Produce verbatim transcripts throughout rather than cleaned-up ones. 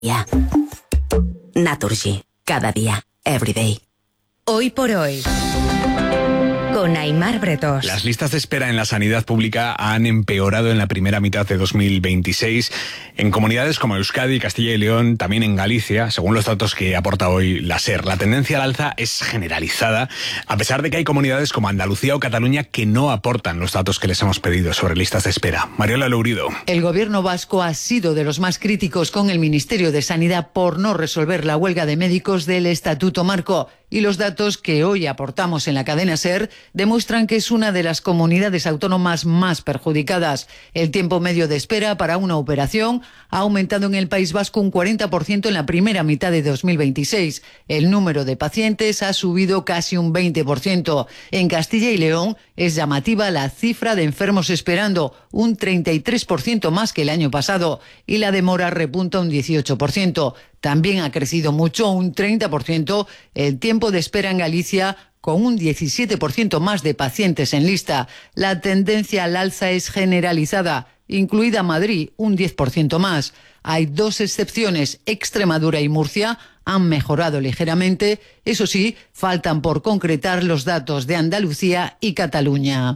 Ya. Naturgy. Cada día. Every day. Hoy por hoy. Con Aimar Bretos. Las listas de espera en la sanidad pública han empeorado en la primera mitad de dos mil veintiséis en comunidades como Euskadi, Castilla y León, también en Galicia, según los datos que aporta hoy la SER. La tendencia al alza es generalizada, a pesar de que hay comunidades como Andalucía o Cataluña que no aportan los datos que les hemos pedido sobre listas de espera. Mariola Lourido. El gobierno vasco ha sido de los más críticos con el Ministerio de Sanidad por no resolver la huelga de médicos del Estatuto Marco. Y los datos que hoy aportamos en la cadena SER demuestran que es una de las comunidades autónomas más perjudicadas. El tiempo medio de espera para una operación ha aumentado en el País Vasco un cuarenta por ciento en la primera mitad de dos mil veintiséis. El número de pacientes ha subido casi un veinte por ciento. En Castilla y León es llamativa la cifra de enfermos esperando, un treinta y tres por ciento más que el año pasado, y la demora repunta un dieciocho por ciento. También ha crecido mucho, un treinta por ciento, el tiempo de espera en Galicia, con un diecisiete por ciento más de pacientes en lista. La tendencia al alza es generalizada, incluida Madrid, un diez por ciento más. Hay dos excepciones, Extremadura y Murcia han mejorado ligeramente. Eso sí, faltan por concretar los datos de Andalucía y Cataluña.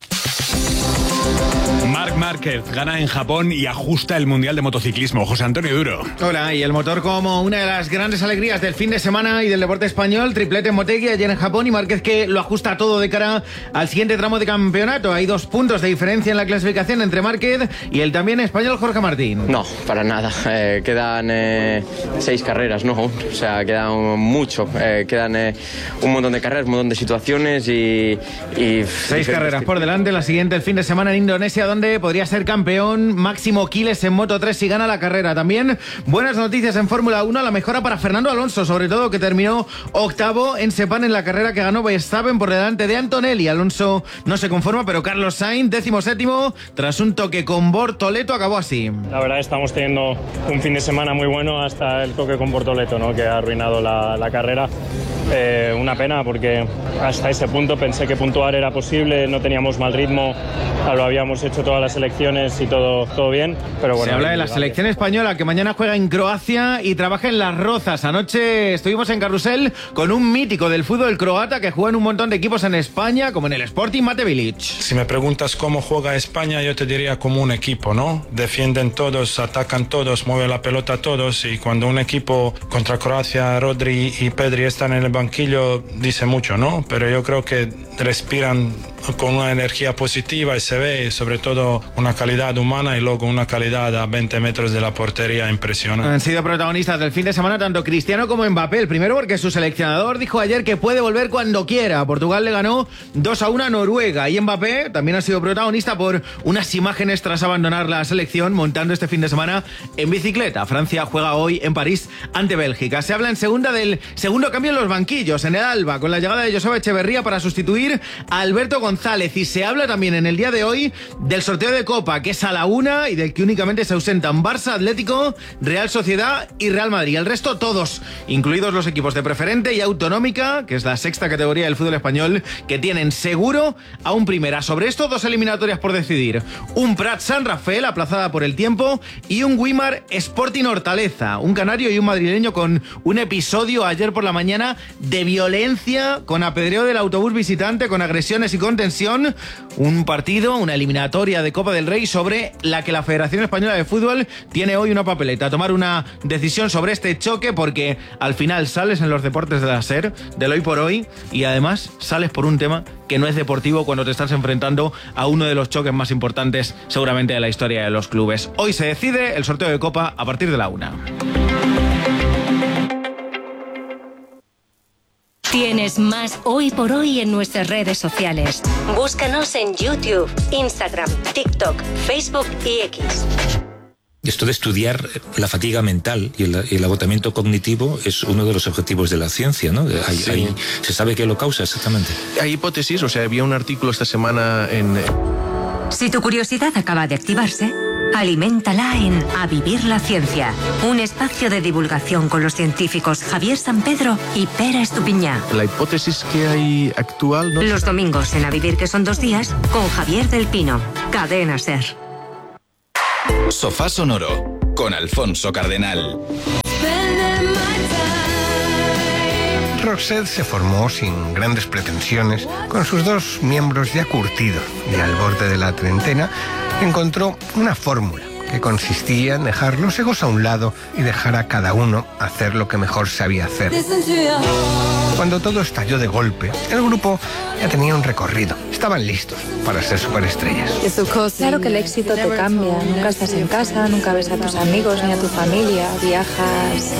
Marc Márquez gana en Japón y ajusta el Mundial de Motociclismo. José Antonio Duro. Hola, y el motor como una de las grandes alegrías del fin de semana y del deporte español. Triplete en Motegi ayer en Japón y Márquez que lo ajusta todo de cara al siguiente tramo de campeonato. Hay dos puntos de diferencia en la clasificación entre Márquez y el también español Jorge Martín. No, para nada. Eh, quedan eh, seis carreras, ¿no? O sea, quedan mucho. Eh, quedan eh, un montón de carreras, un montón de situaciones y... y seis carreras por delante. La siguiente el fin de semana en Indonesia, donde podría ser campeón Máximo Quiles en Moto tres si gana la carrera. También buenas noticias en Fórmula uno, la mejora para Fernando Alonso, sobre todo que terminó octavo en Sepang en la carrera que ganó Verstappen por delante de Antonelli. Alonso no se conforma, pero Carlos Sainz, décimo séptimo, tras un toque con Bortoleto, acabó así. La verdad estamos teniendo un fin de semana muy bueno hasta el toque con Bortoleto, ¿no? Que ha arruinado la, la carrera. Eh, una pena porque hasta ese punto pensé que puntuar era posible, no teníamos mal ritmo, lo habíamos hecho todas las selecciones y todo, todo bien, pero bueno. Se habla de la selección española que mañana juega en Croacia y trabaja en Las Rozas. Anoche estuvimos en Carrusel con un mítico del fútbol croata que juega en un montón de equipos en España, como en el Sporting Mate Bilic. Si me preguntas cómo juega España, yo te diría como un equipo, ¿no? Defienden todos, atacan todos, mueven la pelota todos, y cuando un equipo contra Croacia, Rodri y Pedri están en el banquillo, dice mucho, ¿no? Pero yo creo que respiran con una energía positiva y se ve sobre todo una calidad humana y luego una calidad a veinte metros de la portería impresionante. Han sido protagonistas del fin de semana tanto Cristiano como Mbappé. El primero porque su seleccionador dijo ayer que puede volver cuando quiera. Portugal le ganó dos a uno a Noruega y Mbappé también ha sido protagonista por unas imágenes tras abandonar la selección montando este fin de semana en bicicleta. Francia juega hoy en París ante Bélgica. Se habla en segunda del segundo cambio en los banquillos en el Alba con la llegada de Joseba Echeverría para sustituir a Alberto González. González, y se habla también en el día de hoy del sorteo de Copa, que es a la una y del que únicamente se ausentan Barça, Atlético, Real Sociedad y Real Madrid. El resto todos, incluidos los equipos de Preferente y Autonómica, que es la sexta categoría del fútbol español, que tienen seguro a un primera. Sobre esto, dos eliminatorias por decidir. Un Prat San Rafael, aplazada por el tiempo, y un Guimar Sporting Hortaleza, un canario y un madrileño con un episodio ayer por la mañana de violencia, con apedreo del autobús visitante, con agresiones y con tensión, un partido, una eliminatoria de Copa del Rey sobre la que la Federación Española de Fútbol tiene hoy una papeleta, tomar una decisión sobre este choque, porque al final sales en los deportes de la SER, del hoy por hoy, y además sales por un tema que no es deportivo cuando te estás enfrentando a uno de los choques más importantes seguramente de la historia de los clubes. Hoy se decide el sorteo de Copa a partir de la una. Tienes más Hoy por Hoy en nuestras redes sociales. Búscanos en YouTube, Instagram, TikTok, Facebook y X. Esto de estudiar la fatiga mental y el, y el agotamiento cognitivo es uno de los objetivos de la ciencia, ¿no? Hay, sí. hay, ¿Se sabe qué lo causa exactamente? Hay hipótesis, o sea, había un artículo esta semana en... Si tu curiosidad acaba de activarse, aliméntala en A Vivir la Ciencia, un espacio de divulgación con los científicos Javier San Pedro y Pera Estupiñá. La hipótesis que hay actual... ¿no? Los domingos en A Vivir, que son dos días, con Javier del Pino. Cadena SER. Sofá Sonoro con Alfonso Cardenal. Roxette se formó sin grandes pretensiones, con sus dos miembros ya curtidos y al borde de la treintena, encontró una fórmula que consistía en dejar los egos a un lado y dejar a cada uno hacer lo que mejor sabía hacer. Cuando todo estalló de golpe, el grupo ya tenía un recorrido. Estaban listos para ser superestrellas. Claro que el éxito te cambia. Nunca estás en casa, nunca ves a tus amigos ni a tu familia. Viajas.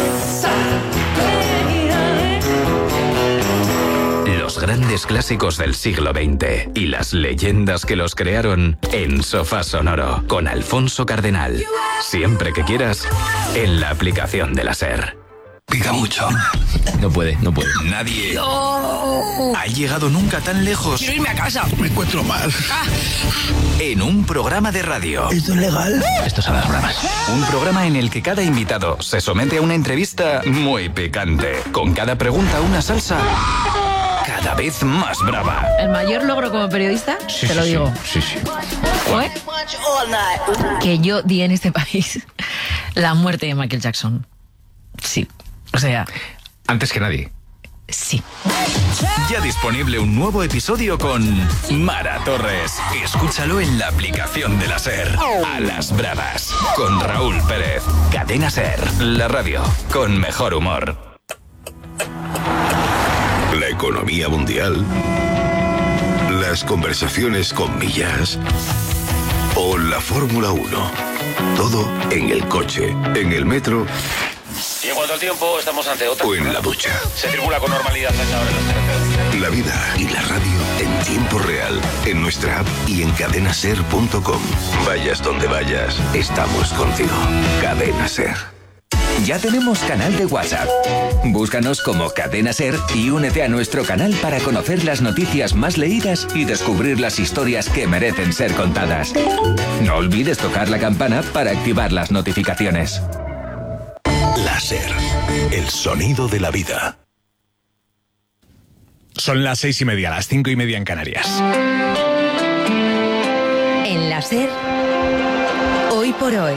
Los grandes clásicos del siglo veinte y las leyendas que los crearon en Sofá Sonoro con Alfonso Cardenal. Siempre que quieras, en la aplicación de la SER. Pica mucho. No puede, no puede. Nadie no. ha llegado nunca tan lejos. Quiero irme a casa. Me encuentro mal. Ah. En un programa de radio. ¿Esto es legal? Esto es a las bravas. Un programa en el que cada invitado se somete a una entrevista muy picante. Con cada pregunta una salsa cada vez más brava. El mayor logro como periodista, sí, te sí, lo digo. Sí, sí. ¿Fue? Que yo di en este país la muerte de Michael Jackson. Sí. O sea... Antes que nadie. Sí. Ya disponible un nuevo episodio con Mara Torres. Escúchalo en la aplicación de la SER. A las bravas. Con Raúl Pérez. Cadena SER. La radio con mejor humor. La economía mundial, las conversaciones con millas o la Fórmula uno. Todo en el coche, en el metro. Y en cuanto al tiempo, estamos ante otra. O en la ducha. Se circula con normalidad a esta hora en las carreteras. La vida y la radio en tiempo real, en nuestra app y en cadena ser punto com. Vayas donde vayas, estamos contigo. Cadena SER. Ya tenemos canal de WhatsApp. Búscanos como Cadena SER y únete a nuestro canal para conocer las noticias más leídas y descubrir las historias que merecen ser contadas. No olvides tocar la campana para activar las notificaciones. La SER, el sonido de la vida. Son las seis y media, las cinco y media en Canarias. En la SER, hoy por hoy,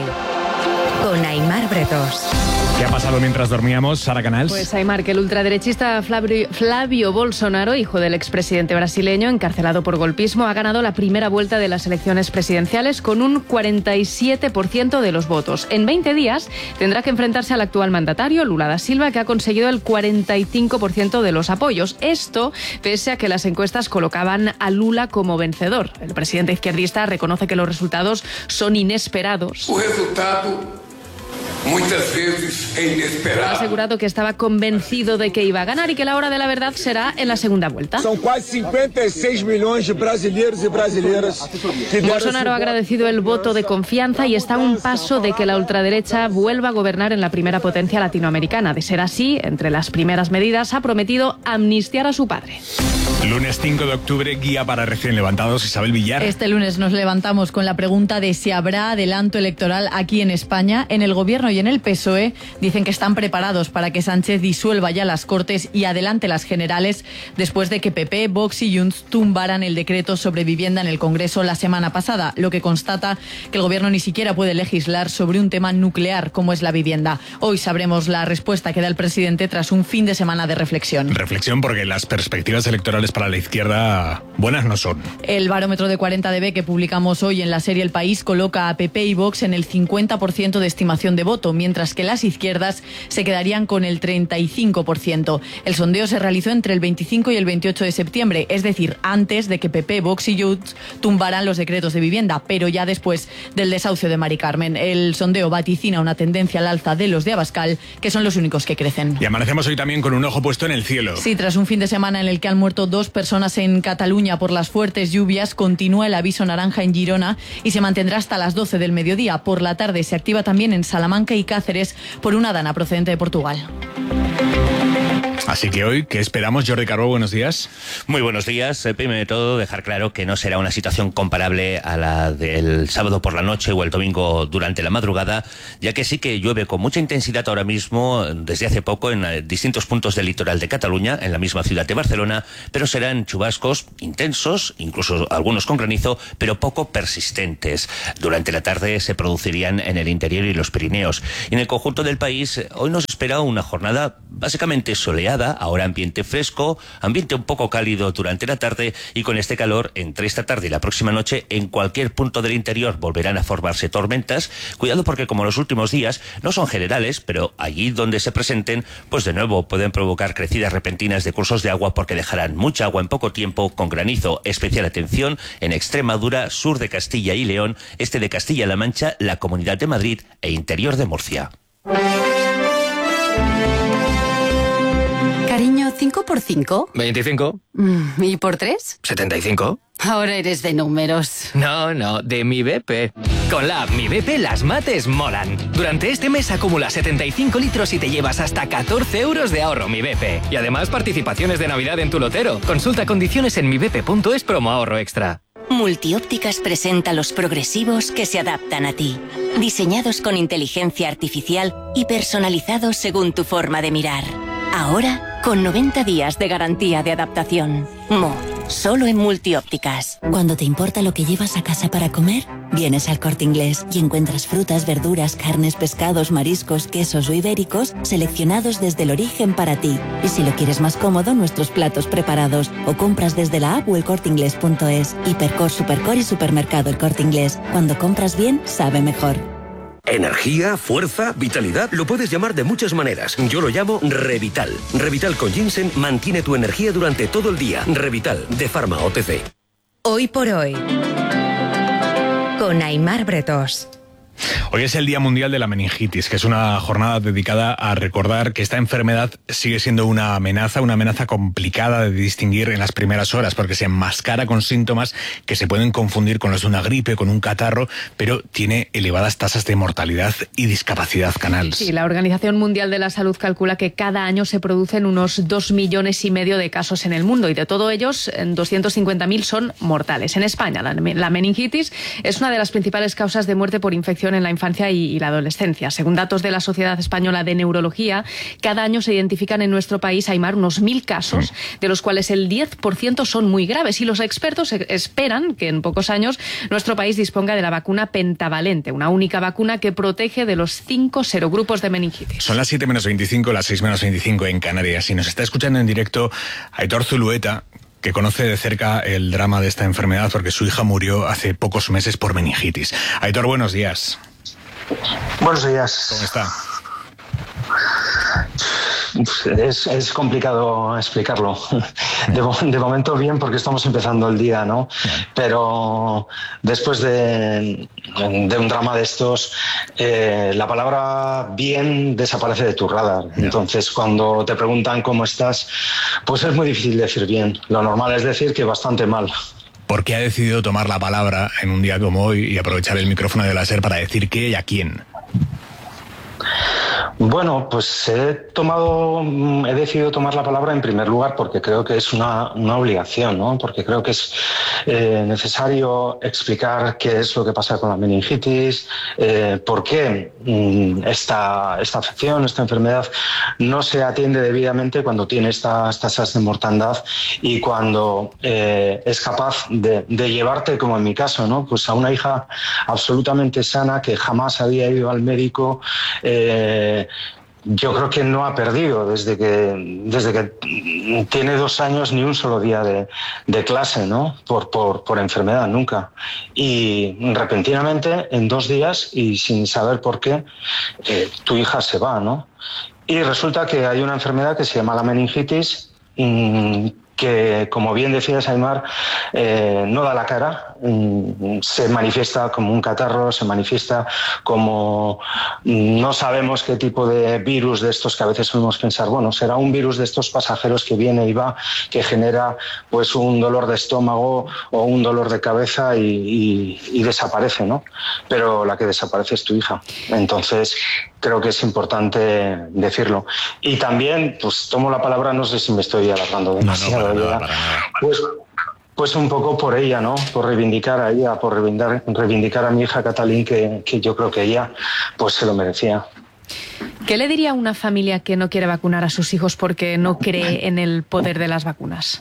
con Aimar Bretos. ¿Qué ha pasado mientras dormíamos, Sara Canals? Pues Aimar, que el ultraderechista Flavio, Flavio Bolsonaro, hijo del expresidente brasileño, encarcelado por golpismo, ha ganado la primera vuelta de las elecciones presidenciales con un cuarenta y siete por ciento de los votos. En veinte días tendrá que enfrentarse al actual mandatario, Lula da Silva, que ha conseguido el cuarenta y cinco por ciento de los apoyos. Esto pese a que las encuestas colocaban a Lula como vencedor. El presidente izquierdista reconoce que los resultados son inesperados. El resultado... muchas veces es inesperado. Ha asegurado que estaba convencido de que iba a ganar y que la hora de la verdad será en la segunda vuelta. Son casi cincuenta y seis millones de brasileños y brasileñas. Bolsonaro ha agradecido el voto de confianza y está a un paso de que la ultraderecha vuelva a gobernar en la primera potencia latinoamericana. De ser así, entre las primeras medidas ha prometido amnistiar a su padre. Lunes cinco de octubre, guía para recién levantados. Isabel Villar. Este lunes nos levantamos con la pregunta de si habrá adelanto electoral aquí en España. En el Gobierno y en el P S O E dicen que están preparados para que Sánchez disuelva ya las Cortes y adelante las generales después de que P P, Vox y Junts tumbaran el decreto sobre vivienda en el Congreso la semana pasada, lo que constata que el Gobierno ni siquiera puede legislar sobre un tema nuclear como es la vivienda. Hoy sabremos la respuesta que da el presidente tras un fin de semana de reflexión. Reflexión porque las perspectivas electorales para la izquierda buenas no son. El barómetro de cuarenta D B que publicamos hoy en la serie El País coloca a P P y Vox en el cincuenta por ciento de estimación de voto, mientras que las izquierdas se quedarían con el treinta y cinco por ciento. El sondeo se realizó entre el veinticinco y el veintiocho de septiembre, es decir, antes de que P P, Vox y Junts tumbaran los decretos de vivienda, pero ya después del desahucio de Mari Carmen. El sondeo vaticina una tendencia al alza de los de Abascal, que son los únicos que crecen. Y amanecemos hoy también con un ojo puesto en el cielo. Sí, tras un fin de semana en el que han muerto dos personas en Cataluña por las fuertes lluvias, continúa el aviso naranja en Girona y se mantendrá hasta las doce del mediodía. Por la tarde se activa también en Salamanca y Cáceres por una dana procedente de Portugal. Así que hoy, ¿qué esperamos? Jordi Carbó, buenos días. Muy buenos días. Primero de todo, dejar claro que no será una situación comparable a la del sábado por la noche o el domingo durante la madrugada, ya que sí que llueve con mucha intensidad ahora mismo, desde hace poco, en distintos puntos del litoral de Cataluña, en la misma ciudad de Barcelona, pero serán chubascos intensos, incluso algunos con granizo, pero poco persistentes. Durante la tarde se producirían en el interior y los Pirineos. Y en el conjunto del país, hoy nos espera una jornada básicamente soleada, ahora ambiente fresco, ambiente un poco cálido durante la tarde, y con este calor, entre esta tarde y la próxima noche, en cualquier punto del interior volverán a formarse tormentas. Cuidado, porque como los últimos días no son generales, pero allí donde se presenten, pues de nuevo pueden provocar crecidas repentinas de cursos de agua, porque dejarán mucha agua en poco tiempo, con granizo. Especial atención en Extremadura, sur de Castilla y León, este de Castilla-La Mancha, la Comunidad de Madrid e interior de Murcia. Cariño, ¿cinco por cinco? veinticinco. Mm, ¿Y por tres? setenta y cinco. Ahora eres de números. No, no, de mi B P. Con la app Mi B P las mates molan. Durante este mes acumula setenta y cinco litros y te llevas hasta catorce euros de ahorro Mi B P. Y además participaciones de Navidad en tu lotero. Consulta condiciones en mi b p punto es promo ahorro extra. Multiópticas presenta los progresivos que se adaptan a ti. Diseñados con inteligencia artificial y personalizados según tu forma de mirar. Ahora, con noventa días de garantía de adaptación. Mo, solo en Multiópticas. Cuando te importa lo que llevas a casa para comer, vienes al Corte Inglés y encuentras frutas, verduras, carnes, pescados, mariscos, quesos o ibéricos seleccionados desde el origen para ti. Y si lo quieres más cómodo, nuestros platos preparados. O compras desde la app o el corte inglés punto es. Hipercor, Supercor y Supermercado El Corte Inglés. Cuando compras bien, sabe mejor. Energía, fuerza, vitalidad, lo puedes llamar de muchas maneras. Yo lo llamo Revital. Revital con ginseng mantiene tu energía durante todo el día. Revital, de Pharma O T C. Hoy por hoy, con Aimar Bretós. Hoy es el Día Mundial de la Meningitis, que es una jornada dedicada a recordar que esta enfermedad sigue siendo una amenaza, una amenaza complicada de distinguir en las primeras horas, porque se enmascara con síntomas que se pueden confundir con los de una gripe, con un catarro, pero tiene elevadas tasas de mortalidad y discapacidad canal. Sí, la Organización Mundial de la Salud calcula que cada año se producen unos dos millones y medio de casos en el mundo, y de todos ellos, doscientos cincuenta mil son mortales. En España, la, la meningitis es una de las principales causas de muerte por infección en la infancia y, y la adolescencia. Según datos de la Sociedad Española de Neurología, cada año se identifican en nuestro país, Aimar, unos mil casos, mm. de los cuales el diez por ciento son muy graves, y los expertos esperan que en pocos años nuestro país disponga de la vacuna pentavalente, una única vacuna que protege de los cinco serogrupos de meningitis. Son las siete menos veinticinco, las seis menos veinticinco en Canarias, y nos está escuchando en directo Aitor Zulueta, que conoce de cerca el drama de esta enfermedad porque su hija murió hace pocos meses por meningitis. Aitor, buenos días. Buenos días. ¿Cómo está? Es, es complicado explicarlo. De, de momento bien, porque estamos empezando el día, ¿no? Pero después de, de un drama de estos, eh, la palabra bien desaparece de tu radar. Entonces, cuando te preguntan cómo estás, pues es muy difícil decir bien. Lo normal es decir que bastante mal. ¿Por qué ha decidido tomar la palabra en un día como hoy y aprovechar el micrófono de la SER para decir qué y a quién? Bueno, pues he tomado, he decidido tomar la palabra en primer lugar porque creo que es una, una obligación, ¿no? Porque creo que es eh, necesario explicar qué es lo que pasa con la meningitis, eh, por qué mm, esta, esta afección, esta enfermedad no se atiende debidamente cuando tiene estas tasas de mortandad y cuando eh, es capaz de, de llevarte, como en mi caso, ¿no? Pues a una hija absolutamente sana que jamás había ido al médico. Eh, Yo creo que no ha perdido desde que desde que tiene dos años ni un solo día de, de clase, ¿no? Por, por, por enfermedad, nunca. Y repentinamente, en dos días y sin saber por qué, eh, tu hija se va, ¿no? Y resulta que hay una enfermedad que se llama la meningitis, mmm, que, como bien decías, Aimar, eh, no da la cara mmm, se manifiesta como un catarro, se manifiesta como mmm, no sabemos qué tipo de virus de estos que a veces solemos pensar, bueno, será un virus de estos pasajeros que viene y va, que genera pues un dolor de estómago o un dolor de cabeza y, y, y desaparece, ¿no? Pero la que desaparece es tu hija. Entonces, creo que es importante decirlo. Y también, pues tomo la palabra, no sé si me estoy alargando demasiado. No, no, para nada, para nada. Pues, pues un poco por ella, ¿no? Por reivindicar a ella, por reivindicar, reivindicar a mi hija Catalín, que, que yo creo que ella pues se lo merecía. ¿Qué le diría a una familia que no quiere vacunar a sus hijos porque no cree en el poder de las vacunas?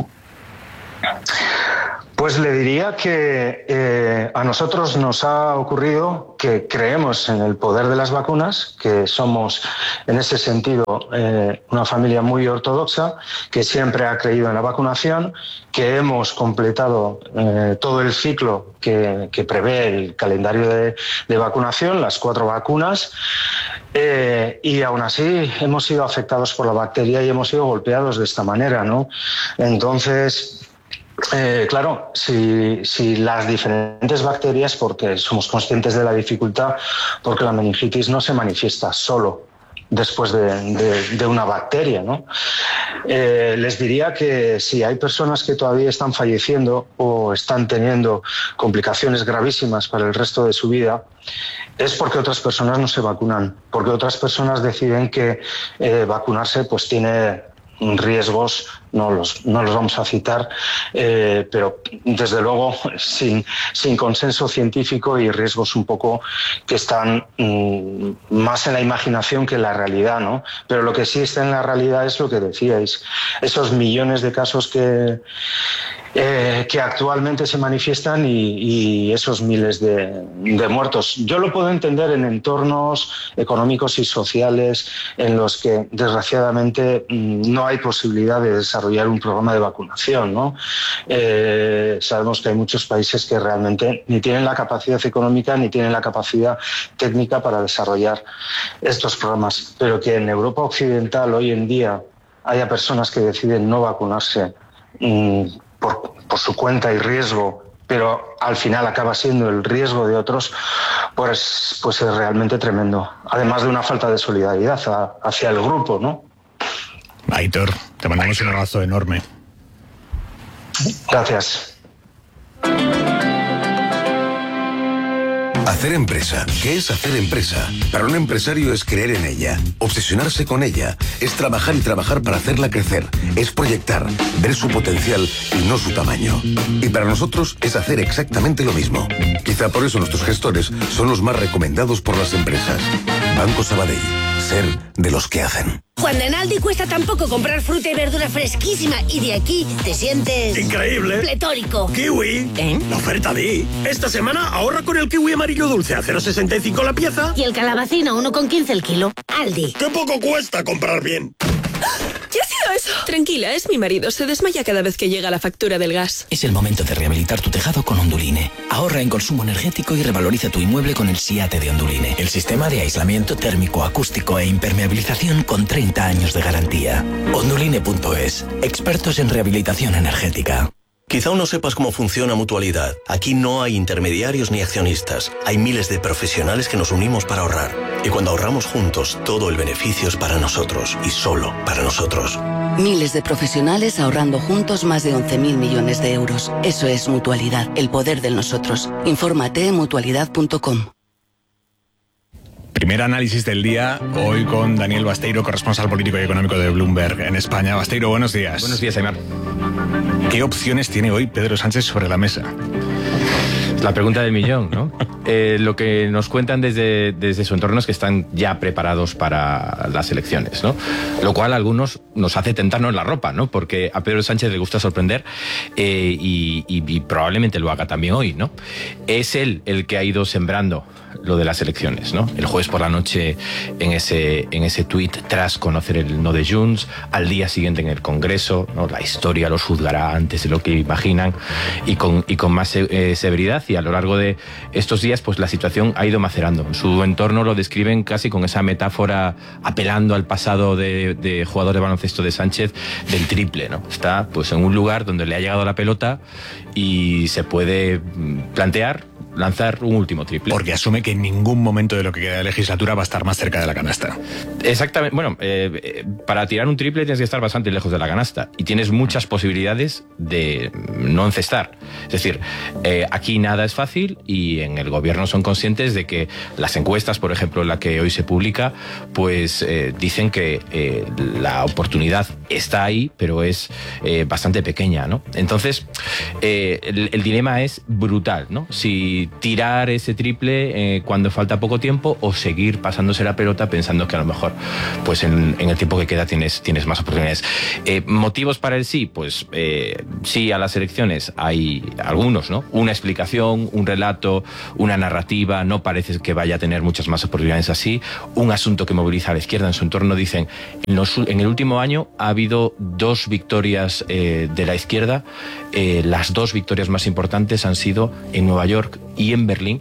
Pues le diría que eh, a nosotros nos ha ocurrido que creemos en el poder de las vacunas, que somos en ese sentido eh, una familia muy ortodoxa, que siempre ha creído en la vacunación, que hemos completado eh, todo el ciclo que, que prevé el calendario de, de vacunación, las cuatro vacunas, eh, y aún así hemos sido afectados por la bacteria y hemos sido golpeados de esta manera, ¿no? Entonces... Eh, claro, si, si las diferentes bacterias, porque somos conscientes de la dificultad, porque la meningitis no se manifiesta solo después de, de, de una bacteria, ¿no? Eh, les diría que si hay personas que todavía están falleciendo o están teniendo complicaciones gravísimas para el resto de su vida, es porque otras personas no se vacunan, porque otras personas deciden que eh, vacunarse pues tiene riesgos, no los, no los vamos a citar, eh, pero desde luego sin, sin consenso científico y riesgos un poco que están mmm, más en la imaginación que en la realidad, ¿no? Pero lo que sí está en la realidad es lo que decíais, esos millones de casos que, eh, que actualmente se manifiestan y, y esos miles de, de muertos. Yo lo puedo entender en entornos económicos y sociales en los que desgraciadamente mmm, no hay posibilidad de desarrollar un programa de vacunación, ¿no? Eh, sabemos que hay muchos países que realmente ni tienen la capacidad económica ni tienen la capacidad técnica para desarrollar estos programas, pero que en Europa Occidental hoy en día haya personas que deciden no vacunarse mmm, por, por su cuenta y riesgo, pero al final acaba siendo el riesgo de otros, pues, pues es realmente tremendo. Además de una falta de solidaridad a, hacia el grupo, ¿no? Aitor, te mandamos un abrazo enorme. Gracias. Hacer empresa. ¿Qué es hacer empresa? Para un empresario es creer en ella, obsesionarse con ella, es trabajar y trabajar para hacerla crecer, es proyectar, ver su potencial y no su tamaño. Y para nosotros es hacer exactamente lo mismo. Quizá por eso nuestros gestores son los más recomendados por las empresas. Banco Sabadell. Ser de los que hacen. Cuando en Aldi cuesta tan poco comprar fruta y verdura fresquísima y de aquí te sientes... ¡increíble! ¡Pletórico! ¡Kiwi! ¿Eh? La oferta di. Esta semana ahorra con el kiwi amarillo dulce a cero coma sesenta y cinco la pieza. Y el calabacín a uno coma quince el kilo. Aldi. ¡Qué poco cuesta comprar bien! ¿Qué ha sido eso? Tranquila, es mi marido. Se desmaya cada vez que llega la factura del gas. Es el momento de rehabilitar tu tejado con Onduline. Ahorra en consumo energético y revaloriza tu inmueble con el SIATE de Onduline. El sistema de aislamiento térmico, acústico e impermeabilización con treinta años de garantía. Onduline punto es. Expertos en rehabilitación energética. Quizá aún no sepas cómo funciona Mutualidad. Aquí no hay intermediarios ni accionistas. Hay miles de profesionales que nos unimos para ahorrar. Y cuando ahorramos juntos, todo el beneficio es para nosotros y solo para nosotros. Miles de profesionales ahorrando juntos más de once mil millones de euros. Eso es Mutualidad, el poder del nosotros. Infórmate en mutualidad punto com. Primer análisis del día, hoy con Daniel Basteiro, corresponsal político y económico de Bloomberg en España. Basteiro, buenos días. Buenos días, Aymar. ¿Qué opciones tiene hoy Pedro Sánchez sobre la mesa? La pregunta del millón, ¿no? Eh, lo que nos cuentan desde, desde su entorno es que están ya preparados para las elecciones, ¿no? Lo cual a algunos nos hace tentarnos la ropa, ¿no? Porque a Pedro Sánchez le gusta sorprender eh, y, y, y probablemente lo haga también hoy, ¿no? Es él el que ha ido sembrando lo de las elecciones, ¿no? El jueves por la noche en ese en ese tuit tras conocer el no de Junts, al día siguiente en el Congreso, ¿no? La historia los juzgará antes de lo que imaginan y con y con más eh, severidad, y a lo largo de estos días pues la situación ha ido macerando. En su entorno lo describen casi con esa metáfora apelando al pasado de, de jugador de baloncesto esto de Sánchez del triple, ¿no? Está pues en un lugar donde le ha llegado la pelota y se puede plantear lanzar un último triple. Porque asume que en ningún momento de lo que queda de legislatura va a estar más cerca de la canasta. Exactamente. Bueno, eh, para tirar un triple tienes que estar bastante lejos de la canasta y tienes muchas posibilidades de no encestar. Es decir, eh, aquí nada es fácil y en el gobierno son conscientes de que las encuestas, por ejemplo, la que hoy se publica, pues eh, dicen que eh, la oportunidad está ahí, pero es eh, bastante pequeña, ¿no? Entonces, eh, el, el dilema es brutal, ¿no? Si tirar ese triple eh, cuando falta poco tiempo o seguir pasándose la pelota pensando que a lo mejor pues en, en el tiempo que queda tienes, tienes más oportunidades. Eh, ¿Motivos para el sí? Pues eh, sí, a las elecciones hay algunos, ¿no? Una explicación, un relato, una narrativa, no parece que vaya a tener muchas más oportunidades así. Un asunto que moviliza a la izquierda en su entorno, dicen, en, los, en el último año ha habido dos victorias eh, de la izquierda. Eh, las dos victorias más importantes han sido en Nueva York y en Berlín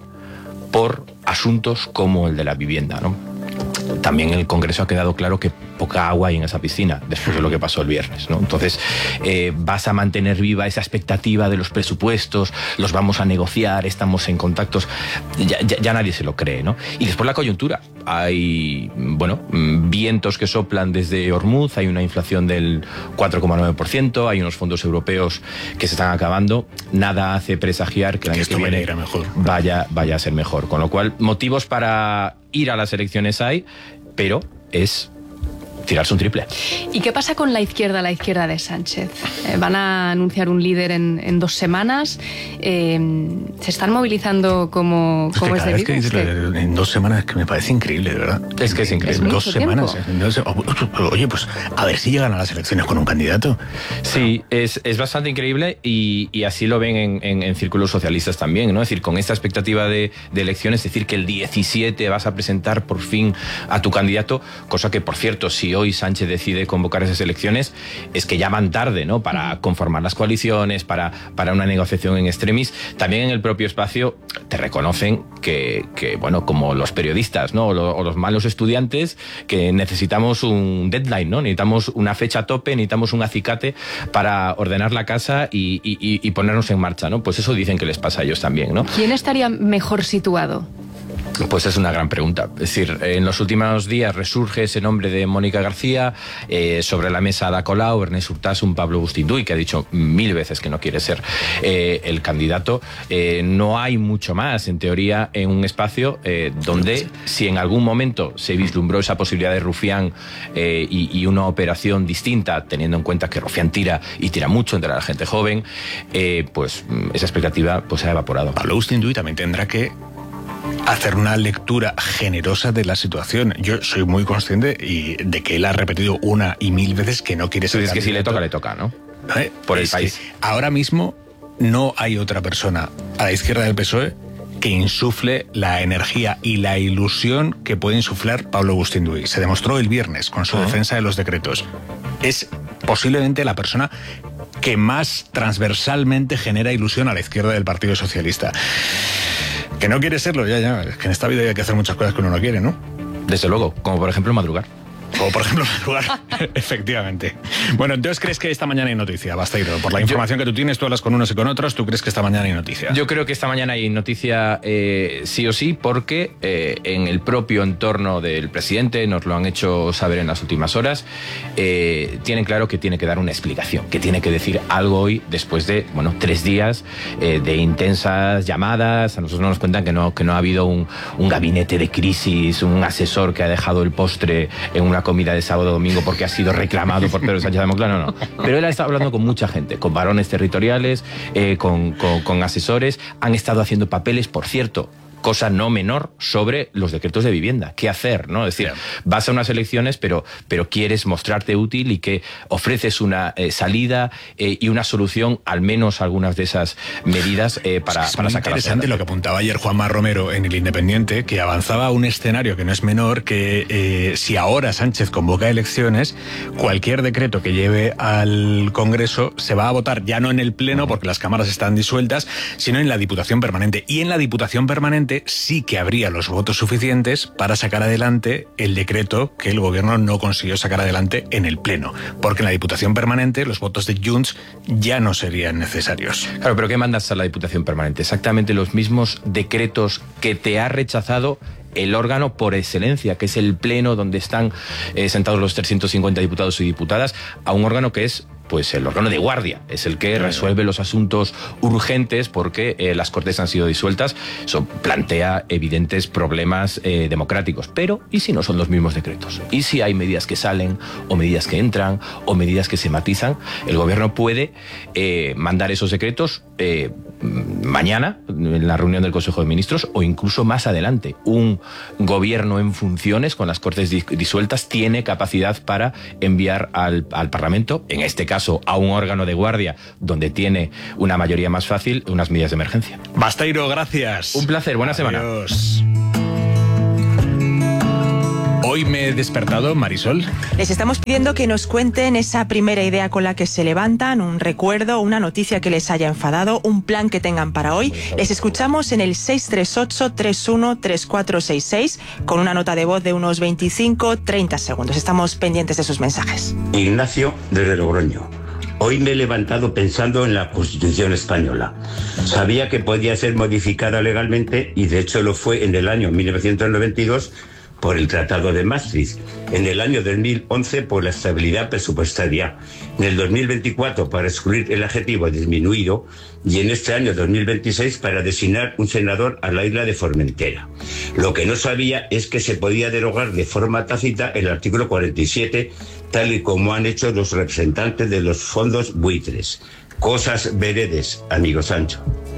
por asuntos como el de la vivienda, ¿no? También en el Congreso ha quedado claro que poca agua hay en esa piscina después de lo que pasó el viernes, ¿no? Entonces eh, vas a mantener viva esa expectativa de los presupuestos, los vamos a negociar, estamos en contactos, ya, ya, ya nadie se lo cree, ¿no? Y después la coyuntura, hay bueno vientos que soplan desde Hormuz, hay una inflación del cuatro coma nueve por ciento, hay unos fondos europeos que se están acabando, nada hace presagiar que el año que viene vaya, vaya a ser mejor, con lo cual motivos para ir a las elecciones hay, pero es tirarse un triple. ¿Y qué pasa con la izquierda, la izquierda de Sánchez? Eh, van a anunciar un líder en, en dos semanas. Eh, ¿Se están movilizando como, es como que es debido? Es que es que... en dos semanas es que me parece increíble, de verdad. Es que es increíble. En dos semanas. Entonces, oye, pues a ver si llegan a las elecciones con un candidato. Sí, es, es bastante increíble y, y así lo ven en, en, en círculos socialistas también, ¿no? Es decir, con esta expectativa de, de elecciones, es decir, que el diecisiete vas a presentar por fin a tu candidato, cosa que, por cierto, si hoy Sánchez decide convocar esas elecciones, es que ya van tarde, ¿no? Para conformar las coaliciones, para, para una negociación en extremis. También en el propio espacio te reconocen que, que bueno, como los periodistas, ¿no? O, lo, o los malos estudiantes, que necesitamos un deadline, ¿no? Necesitamos una fecha tope, necesitamos un acicate para ordenar la casa y, y, y ponernos en marcha, ¿no? Pues eso dicen que les pasa a ellos también, ¿no? ¿Quién estaría mejor situado? Pues es una gran pregunta. Es decir, en los últimos días resurge ese nombre de Mónica García, eh, sobre la mesa Ada Colau, Ernest Urtasun, Pablo Bustinduy, que ha dicho mil veces que no quiere ser eh, el candidato. Eh, no hay mucho más, en teoría, en un espacio eh, donde, si en algún momento se vislumbró esa posibilidad de Rufián eh, y, y una operación distinta, teniendo en cuenta que Rufián tira y tira mucho entre la gente joven, eh, pues esa expectativa pues se ha evaporado. Pablo Bustinduy también tendrá que hacer una lectura generosa de la situación. Yo soy muy consciente y de que él ha repetido una y mil veces que no quiere ser candidato. Es que si le toca, le toca, ¿no? ¿Eh? Por el es país. Ahora mismo no hay otra persona a la izquierda del P S O E que insufle la energía y la ilusión que puede insuflar Pablo Bustinduy. Se demostró el viernes con su uh-huh. defensa de los decretos. Es posiblemente la persona que más transversalmente genera ilusión a la izquierda del Partido Socialista. Que no quiere serlo, ya, ya. Es que en esta vida hay que hacer muchas cosas que uno no quiere, ¿no? Desde luego, como por ejemplo madrugar. O por ejemplo madrugar, efectivamente. Bueno, entonces, ¿crees que esta mañana hay noticia, Basteiro? Por la información Yo, que tú tienes, tú hablas con unos y con otros, ¿tú crees que esta mañana hay noticia? Yo creo que esta mañana hay noticia eh, sí o sí, porque eh, en el propio entorno del presidente, nos lo han hecho saber en las últimas horas, eh, tienen claro que tiene que dar una explicación, que tiene que decir algo hoy después de, bueno, tres días eh, de intensas llamadas. A nosotros nos cuentan que no, que no ha habido un, un gabinete de crisis, un asesor que ha dejado el postre en una comida de sábado domingo porque ha sido reclamado por Pedro Sánchez de Moncloa, no, no. Pero él ha estado hablando con mucha gente, con varones territoriales, eh, con, con, con asesores, han estado haciendo papeles, por cierto, cosa no menor, sobre los decretos de vivienda. ¿Qué hacer? ¿No? Es decir, yeah. vas a unas elecciones, pero, pero quieres mostrarte útil y que ofreces una eh, salida eh, y una solución, al menos algunas de esas medidas eh, para, pues es para muy sacar interesante lo que apuntaba ayer Juanma Romero en El Independiente, que avanzaba un escenario que no es menor, que eh, si ahora Sánchez convoca elecciones, cualquier decreto que lleve al Congreso se va a votar ya no en el Pleno, porque las cámaras están disueltas, sino en la Diputación Permanente. Y en la Diputación Permanente probablemente sí que habría los votos suficientes para sacar adelante el decreto que el gobierno no consiguió sacar adelante en el Pleno, porque en la Diputación Permanente los votos de Junts ya no serían necesarios. Claro, pero ¿qué mandas a la Diputación Permanente? Exactamente los mismos decretos que te ha rechazado el órgano por excelencia, que es el Pleno, donde están eh, sentados los trescientos cincuenta diputados y diputadas, a un órgano que es pues el órgano de guardia, es el que resuelve los asuntos urgentes porque eh, las Cortes han sido disueltas. Eso plantea evidentes problemas eh, democráticos. Pero, ¿y si no son los mismos decretos? ¿Y si hay medidas que salen, o medidas que entran, o medidas que se matizan? El gobierno puede eh, mandar esos decretos eh, mañana, en la reunión del Consejo de Ministros, o incluso más adelante. Un gobierno en funciones, con las Cortes disueltas, tiene capacidad para enviar al, al Parlamento, en este caso a un órgano de guardia donde tiene una mayoría más fácil, unas medidas de emergencia. Basteiro, gracias. Un placer, buena Adiós. semana. Hoy me he despertado, Marisol. Les estamos pidiendo que nos cuenten esa primera idea con la que se levantan, un recuerdo, una noticia que les haya enfadado, un plan que tengan para hoy. Les escuchamos en el seis tres ocho, tres uno tres cuatro seis seis con una nota de voz de unos veinticinco a treinta segundos. Estamos pendientes de sus mensajes. Ignacio, desde Logroño. Hoy me he levantado pensando en la Constitución española. Sabía que podía ser modificada legalmente y de hecho lo fue en el año mil novecientos noventa y dos por el Tratado de Maastricht, en el año dos mil once por la estabilidad presupuestaria, en el dos mil veinticuatro para excluir el adjetivo disminuido y en este año dos mil veintiséis para designar un senador a la isla de Formentera. Lo que no sabía es que se podía derogar de forma tácita el artículo cuarenta y siete, tal y como han hecho los representantes de los fondos buitres. Cosas veredes, amigo Sancho.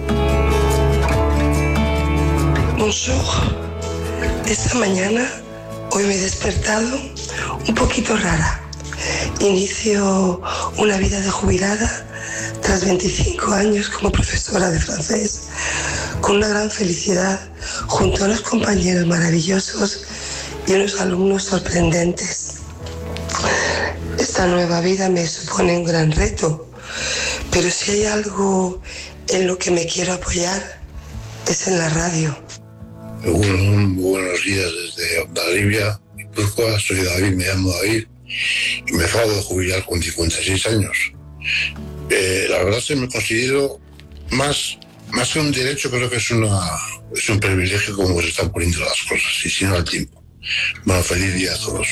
Bonjour. Esta mañana, hoy me he despertado un poquito rara. Inicio una vida de jubilada tras veinticinco años como profesora de francés, con una gran felicidad, junto a unos compañeros maravillosos y unos alumnos sorprendentes. Esta nueva vida me supone un gran reto, pero si hay algo en lo que me quiero apoyar, es en la radio. Un, buenos días desde Valdivia, Guipúzcoa. Soy David, me llamo David y me acabo de jubilar con cincuenta y seis años. Eh, la verdad es que me considero más, más que un derecho, creo que es, una, es un privilegio como se están poniendo las cosas, y si no al tiempo. Bueno, feliz día a todos.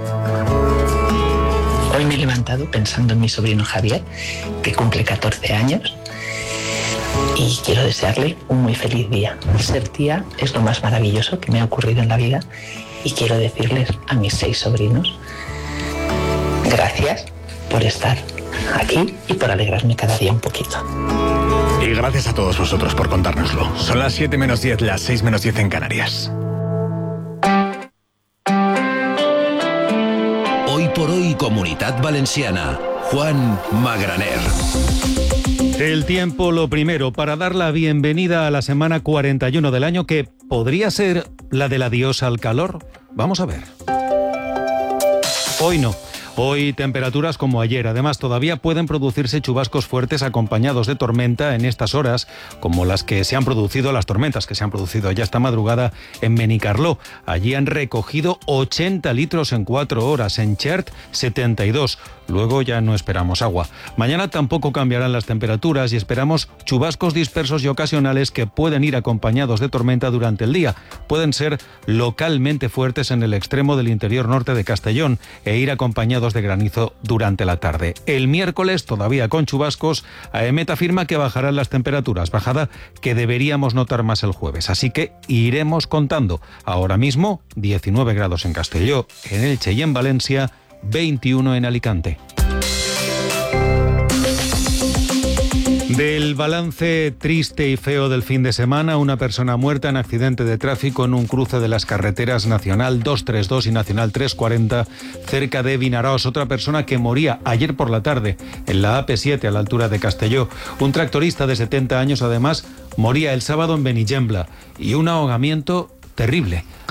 Hoy me he levantado pensando en mi sobrino Javier, que cumple catorce años. Y quiero desearle un muy feliz día. Ser tía es lo más maravilloso que me ha ocurrido en la vida y quiero decirles a mis seis sobrinos gracias por estar aquí y por alegrarme cada día un poquito. Y gracias a todos vosotros por contárnoslo. Son las siete menos diez, las seis menos diez en Canarias. Hoy por hoy, Comunitat Valenciana. Juan Magraner. El tiempo lo primero, para dar la bienvenida a la semana cuarenta y uno del año, que podría ser la del adiós al calor. Vamos a ver. Hoy no. Hoy temperaturas como ayer. Además, todavía pueden producirse chubascos fuertes acompañados de tormenta en estas horas, como las que se han producido, las tormentas que se han producido ya esta madrugada en Benicarló. Allí han recogido ochenta litros en cuatro horas, en Xert setenta y dos. Luego ya no esperamos agua. Mañana tampoco cambiarán las temperaturas y esperamos chubascos dispersos y ocasionales que pueden ir acompañados de tormenta durante el día. Pueden ser localmente fuertes en el extremo del interior norte de Castellón e ir acompañados de granizo durante la tarde. El miércoles, todavía con chubascos, AEMET afirma que bajarán las temperaturas, bajada que deberíamos notar más el jueves. Así que iremos contando. Ahora mismo, diecinueve grados en Castelló, en Elche y en Valencia, veintiuno en Alicante. Del balance triste y feo del fin de semana, una persona muerta en accidente de tráfico en un cruce de las carreteras Nacional doscientos treinta y dos y Nacional trescientos cuarenta cerca de Vinaròs. Otra persona que moría ayer por la tarde en la A P siete a la altura de Castelló. Un tractorista de setenta años además moría el sábado en Benigembla y un ahogamiento terrible.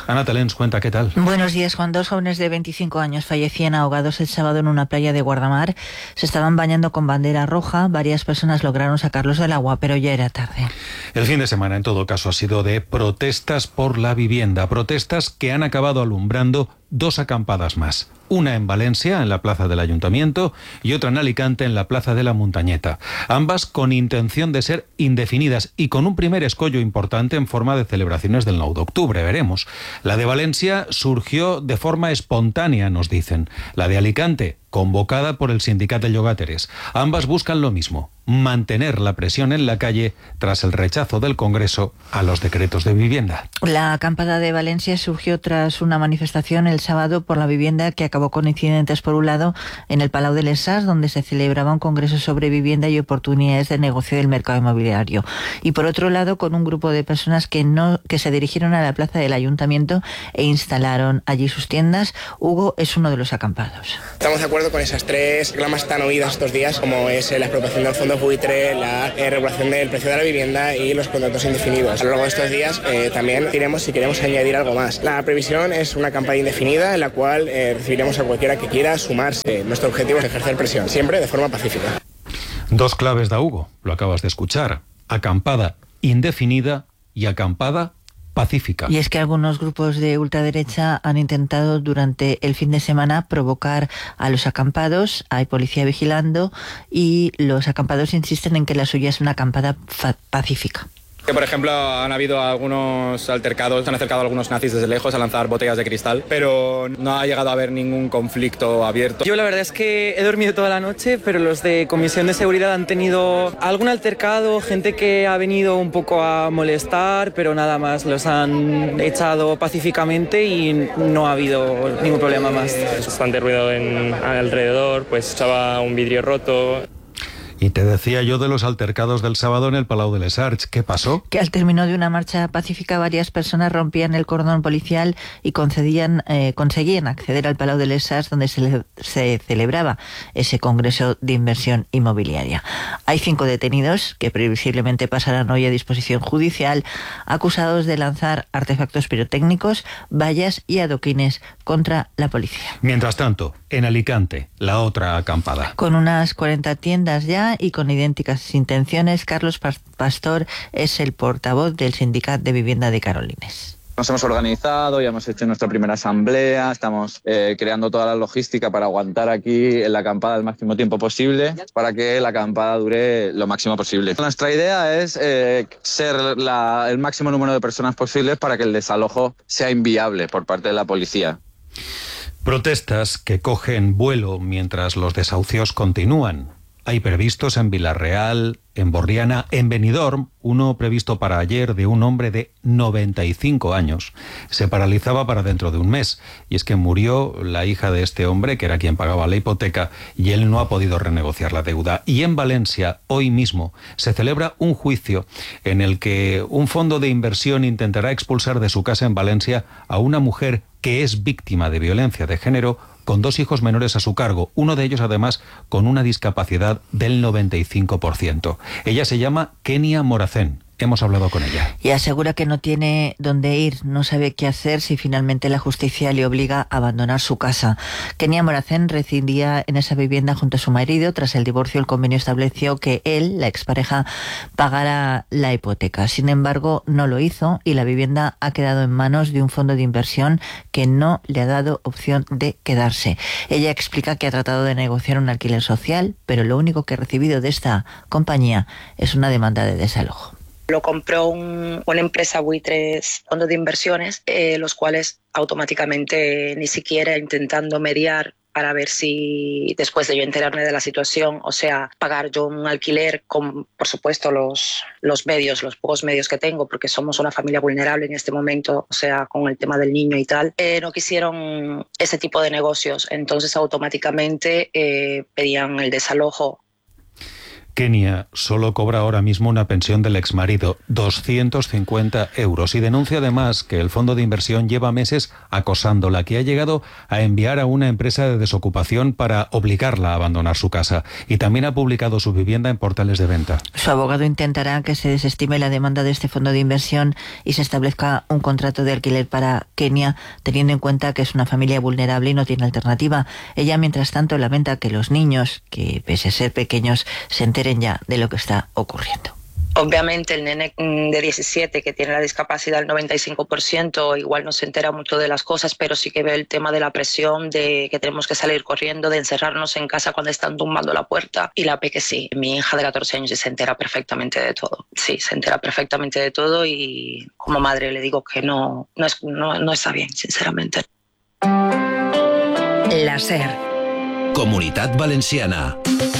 Ana Telens cuenta qué tal. Buenos días, Juan. Dos jóvenes de veinticinco años fallecían ahogados el sábado en una playa de Guardamar. Se estaban bañando con bandera roja. Varias personas lograron sacarlos del agua, pero ya era tarde. El fin de semana, en todo caso, ha sido de protestas por la vivienda. Protestas que han acabado alumbrando dos acampadas más. Una en Valencia, en la plaza del Ayuntamiento, y otra en Alicante, en la plaza de la Montañeta. Ambas con intención de ser indefinidas y con un primer escollo importante en forma de celebraciones del nueve de octubre. Veremos. La de Valencia surgió de forma espontánea, nos dicen. La de Alicante, convocada por el Sindicat de Llogateres. Ambas buscan lo mismo: mantener la presión en la calle tras el rechazo del Congreso a los decretos de vivienda. La acampada de Valencia surgió tras una manifestación el sábado por la vivienda que acabó con incidentes, por un lado, en el Palau de les Sars, donde se celebraba un congreso sobre vivienda y oportunidades de negocio del mercado inmobiliario, y por otro lado, con un grupo de personas que no que se dirigieron a la plaza del Ayuntamiento e instalaron allí sus tiendas. Hugo es uno de los acampados. Estamos de acuerdo con esas tres reclamas tan oídas estos días, como es la expropiación del fondo buitre, la eh, regulación del precio de la vivienda y los contratos indefinidos. A lo largo de estos días eh, también diremos si queremos añadir algo más. La previsión es una campaña indefinida en la cual eh, recibiremos a cualquiera que quiera sumarse. Nuestro objetivo es ejercer presión, siempre de forma pacífica. Dos claves da Hugo, lo acabas de escuchar: acampada indefinida y acampada pacífica. Y es que algunos grupos de ultraderecha han intentado durante el fin de semana provocar a los acampados. Hay policía vigilando y los acampados insisten en que la suya es una acampada pacífica. Que, por ejemplo, han habido algunos altercados, se han acercado algunos nazis desde lejos a lanzar botellas de cristal, pero no ha llegado a haber ningún conflicto abierto. Yo la verdad es que he dormido toda la noche, pero los de Comisión de Seguridad han tenido algún altercado, gente que ha venido un poco a molestar, pero nada más, los han echado pacíficamente y no ha habido ningún problema más. Bastante ruido en, alrededor, pues echaba un vidrio roto. Y te decía yo de los altercados del sábado en el Palau de les Sars. ¿Qué pasó? Que al término de una marcha pacífica varias personas rompían el cordón policial y concedían, eh, conseguían acceder al Palau de les Sars, donde se, le, se celebraba ese Congreso de Inversión Inmobiliaria. Hay cinco detenidos que previsiblemente pasarán hoy a disposición judicial, acusados de lanzar artefactos pirotécnicos, vallas y adoquines contra la policía. Mientras tanto, en Alicante, la otra acampada. Con unas cuarenta tiendas ya y con idénticas intenciones, Carlos Pastor es el portavoz del Sindicat de Vivienda de Carolines. Nos hemos organizado, ya hemos hecho nuestra primera asamblea, estamos eh, creando toda la logística para aguantar aquí en la acampada el máximo tiempo posible, para que la acampada dure lo máximo posible. Nuestra idea es eh, ser la, el máximo número de personas posibles para que el desalojo sea inviable por parte de la policía. Protestas que cogen vuelo mientras los desahucios continúan. Hay previstos en Villarreal, en Borriana, en Benidorm, uno previsto para ayer de un hombre de noventa y cinco años. Se paralizaba para dentro de un mes, y es que murió la hija de este hombre, que era quien pagaba la hipoteca, y él no ha podido renegociar la deuda. Y en Valencia, hoy mismo, se celebra un juicio en el que un fondo de inversión intentará expulsar de su casa en Valencia a una mujer que es víctima de violencia de género, con dos hijos menores a su cargo, uno de ellos además con una discapacidad del noventa y cinco por ciento. Ella se llama Kenia Moracén. Hemos hablado con ella. Y asegura que no tiene dónde ir, no sabe qué hacer si finalmente la justicia le obliga a abandonar su casa. Kenia Moracén residía en esa vivienda junto a su marido. Tras el divorcio, el convenio estableció que él, la expareja, pagara la hipoteca. Sin embargo, no lo hizo y la vivienda ha quedado en manos de un fondo de inversión que no le ha dado opción de quedarse. Ella explica que ha tratado de negociar un alquiler social, pero lo único que ha recibido de esta compañía es una demanda de desalojo. Lo compró un, una empresa buitres, fondos de inversiones, eh, los cuales automáticamente, ni siquiera intentando mediar para ver si después de yo enterarme de la situación, o sea, pagar yo un alquiler con, por supuesto, los, los medios, los pocos medios que tengo, porque somos una familia vulnerable en este momento, o sea, con el tema del niño y tal, eh, no quisieron ese tipo de negocios, entonces automáticamente eh, pedían el desalojo. Kenia solo cobra ahora mismo una pensión del exmarido, doscientos cincuenta euros, y denuncia además que el fondo de inversión lleva meses acosándola, que ha llegado a enviar a una empresa de desocupación para obligarla a abandonar su casa, y también ha publicado su vivienda en portales de venta. Su abogado intentará que se desestime la demanda de este fondo de inversión y se establezca un contrato de alquiler para Kenia, teniendo en cuenta que es una familia vulnerable y no tiene alternativa. Ella, mientras tanto, lamenta que los niños, que pese a ser pequeños, se enteren ya de lo que está ocurriendo. Obviamente el nene de diecisiete que tiene la discapacidad del noventa y cinco por ciento igual no se entera mucho de las cosas, pero sí que ve el tema de la presión, de que tenemos que salir corriendo, de encerrarnos en casa cuando están tumbando la puerta. Y la Peque sí, mi hija de catorce años se entera perfectamente de todo. Sí, se entera perfectamente de todo y como madre le digo que no, no, es, no, no está bien, sinceramente. La SER. Comunitat Valenciana.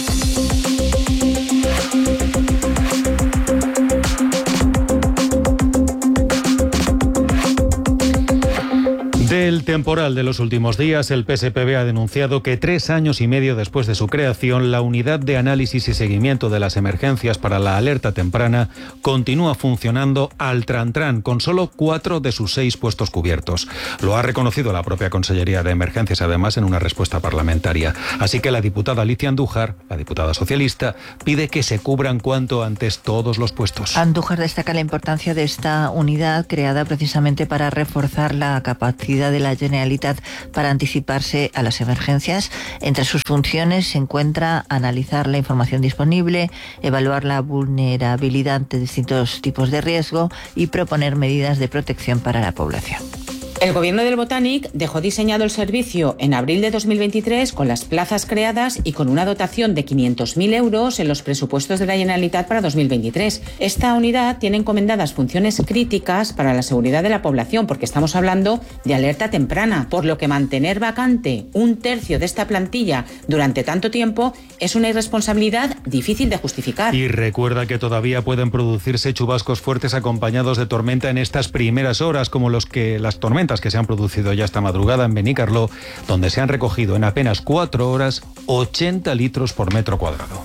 Del temporal de los últimos días, el P S P B ha denunciado que tres años y medio después de su creación, la Unidad de Análisis y Seguimiento de las Emergencias para la Alerta Temprana continúa funcionando al trantrán, con solo cuatro de sus seis puestos cubiertos. Lo ha reconocido la propia Consellería de Emergencias, además, en una respuesta parlamentaria. Así que la diputada Alicia Andújar, la diputada socialista, pide que se cubran cuanto antes todos los puestos. Andújar destaca la importancia de esta unidad creada precisamente para reforzar la capacidad de la Generalitat para anticiparse a las emergencias. Entre sus funciones se encuentra analizar la información disponible, evaluar la vulnerabilidad de distintos tipos de riesgo y proponer medidas de protección para la población. El Gobierno del Botánic dejó diseñado el servicio en abril de dos mil veintitrés con las plazas creadas y con una dotación de quinientos mil euros en los presupuestos de la Generalitat para dos mil veintitrés. Esta unidad tiene encomendadas funciones críticas para la seguridad de la población, porque estamos hablando de alerta temprana, por lo que mantener vacante un tercio de esta plantilla durante tanto tiempo es una irresponsabilidad difícil de justificar. Y recuerda que todavía pueden producirse chubascos fuertes acompañados de tormenta en estas primeras horas, como los que las tormentas que se han producido ya esta madrugada en Benicarló, donde se han recogido en apenas cuatro horas ochenta litros por metro cuadrado.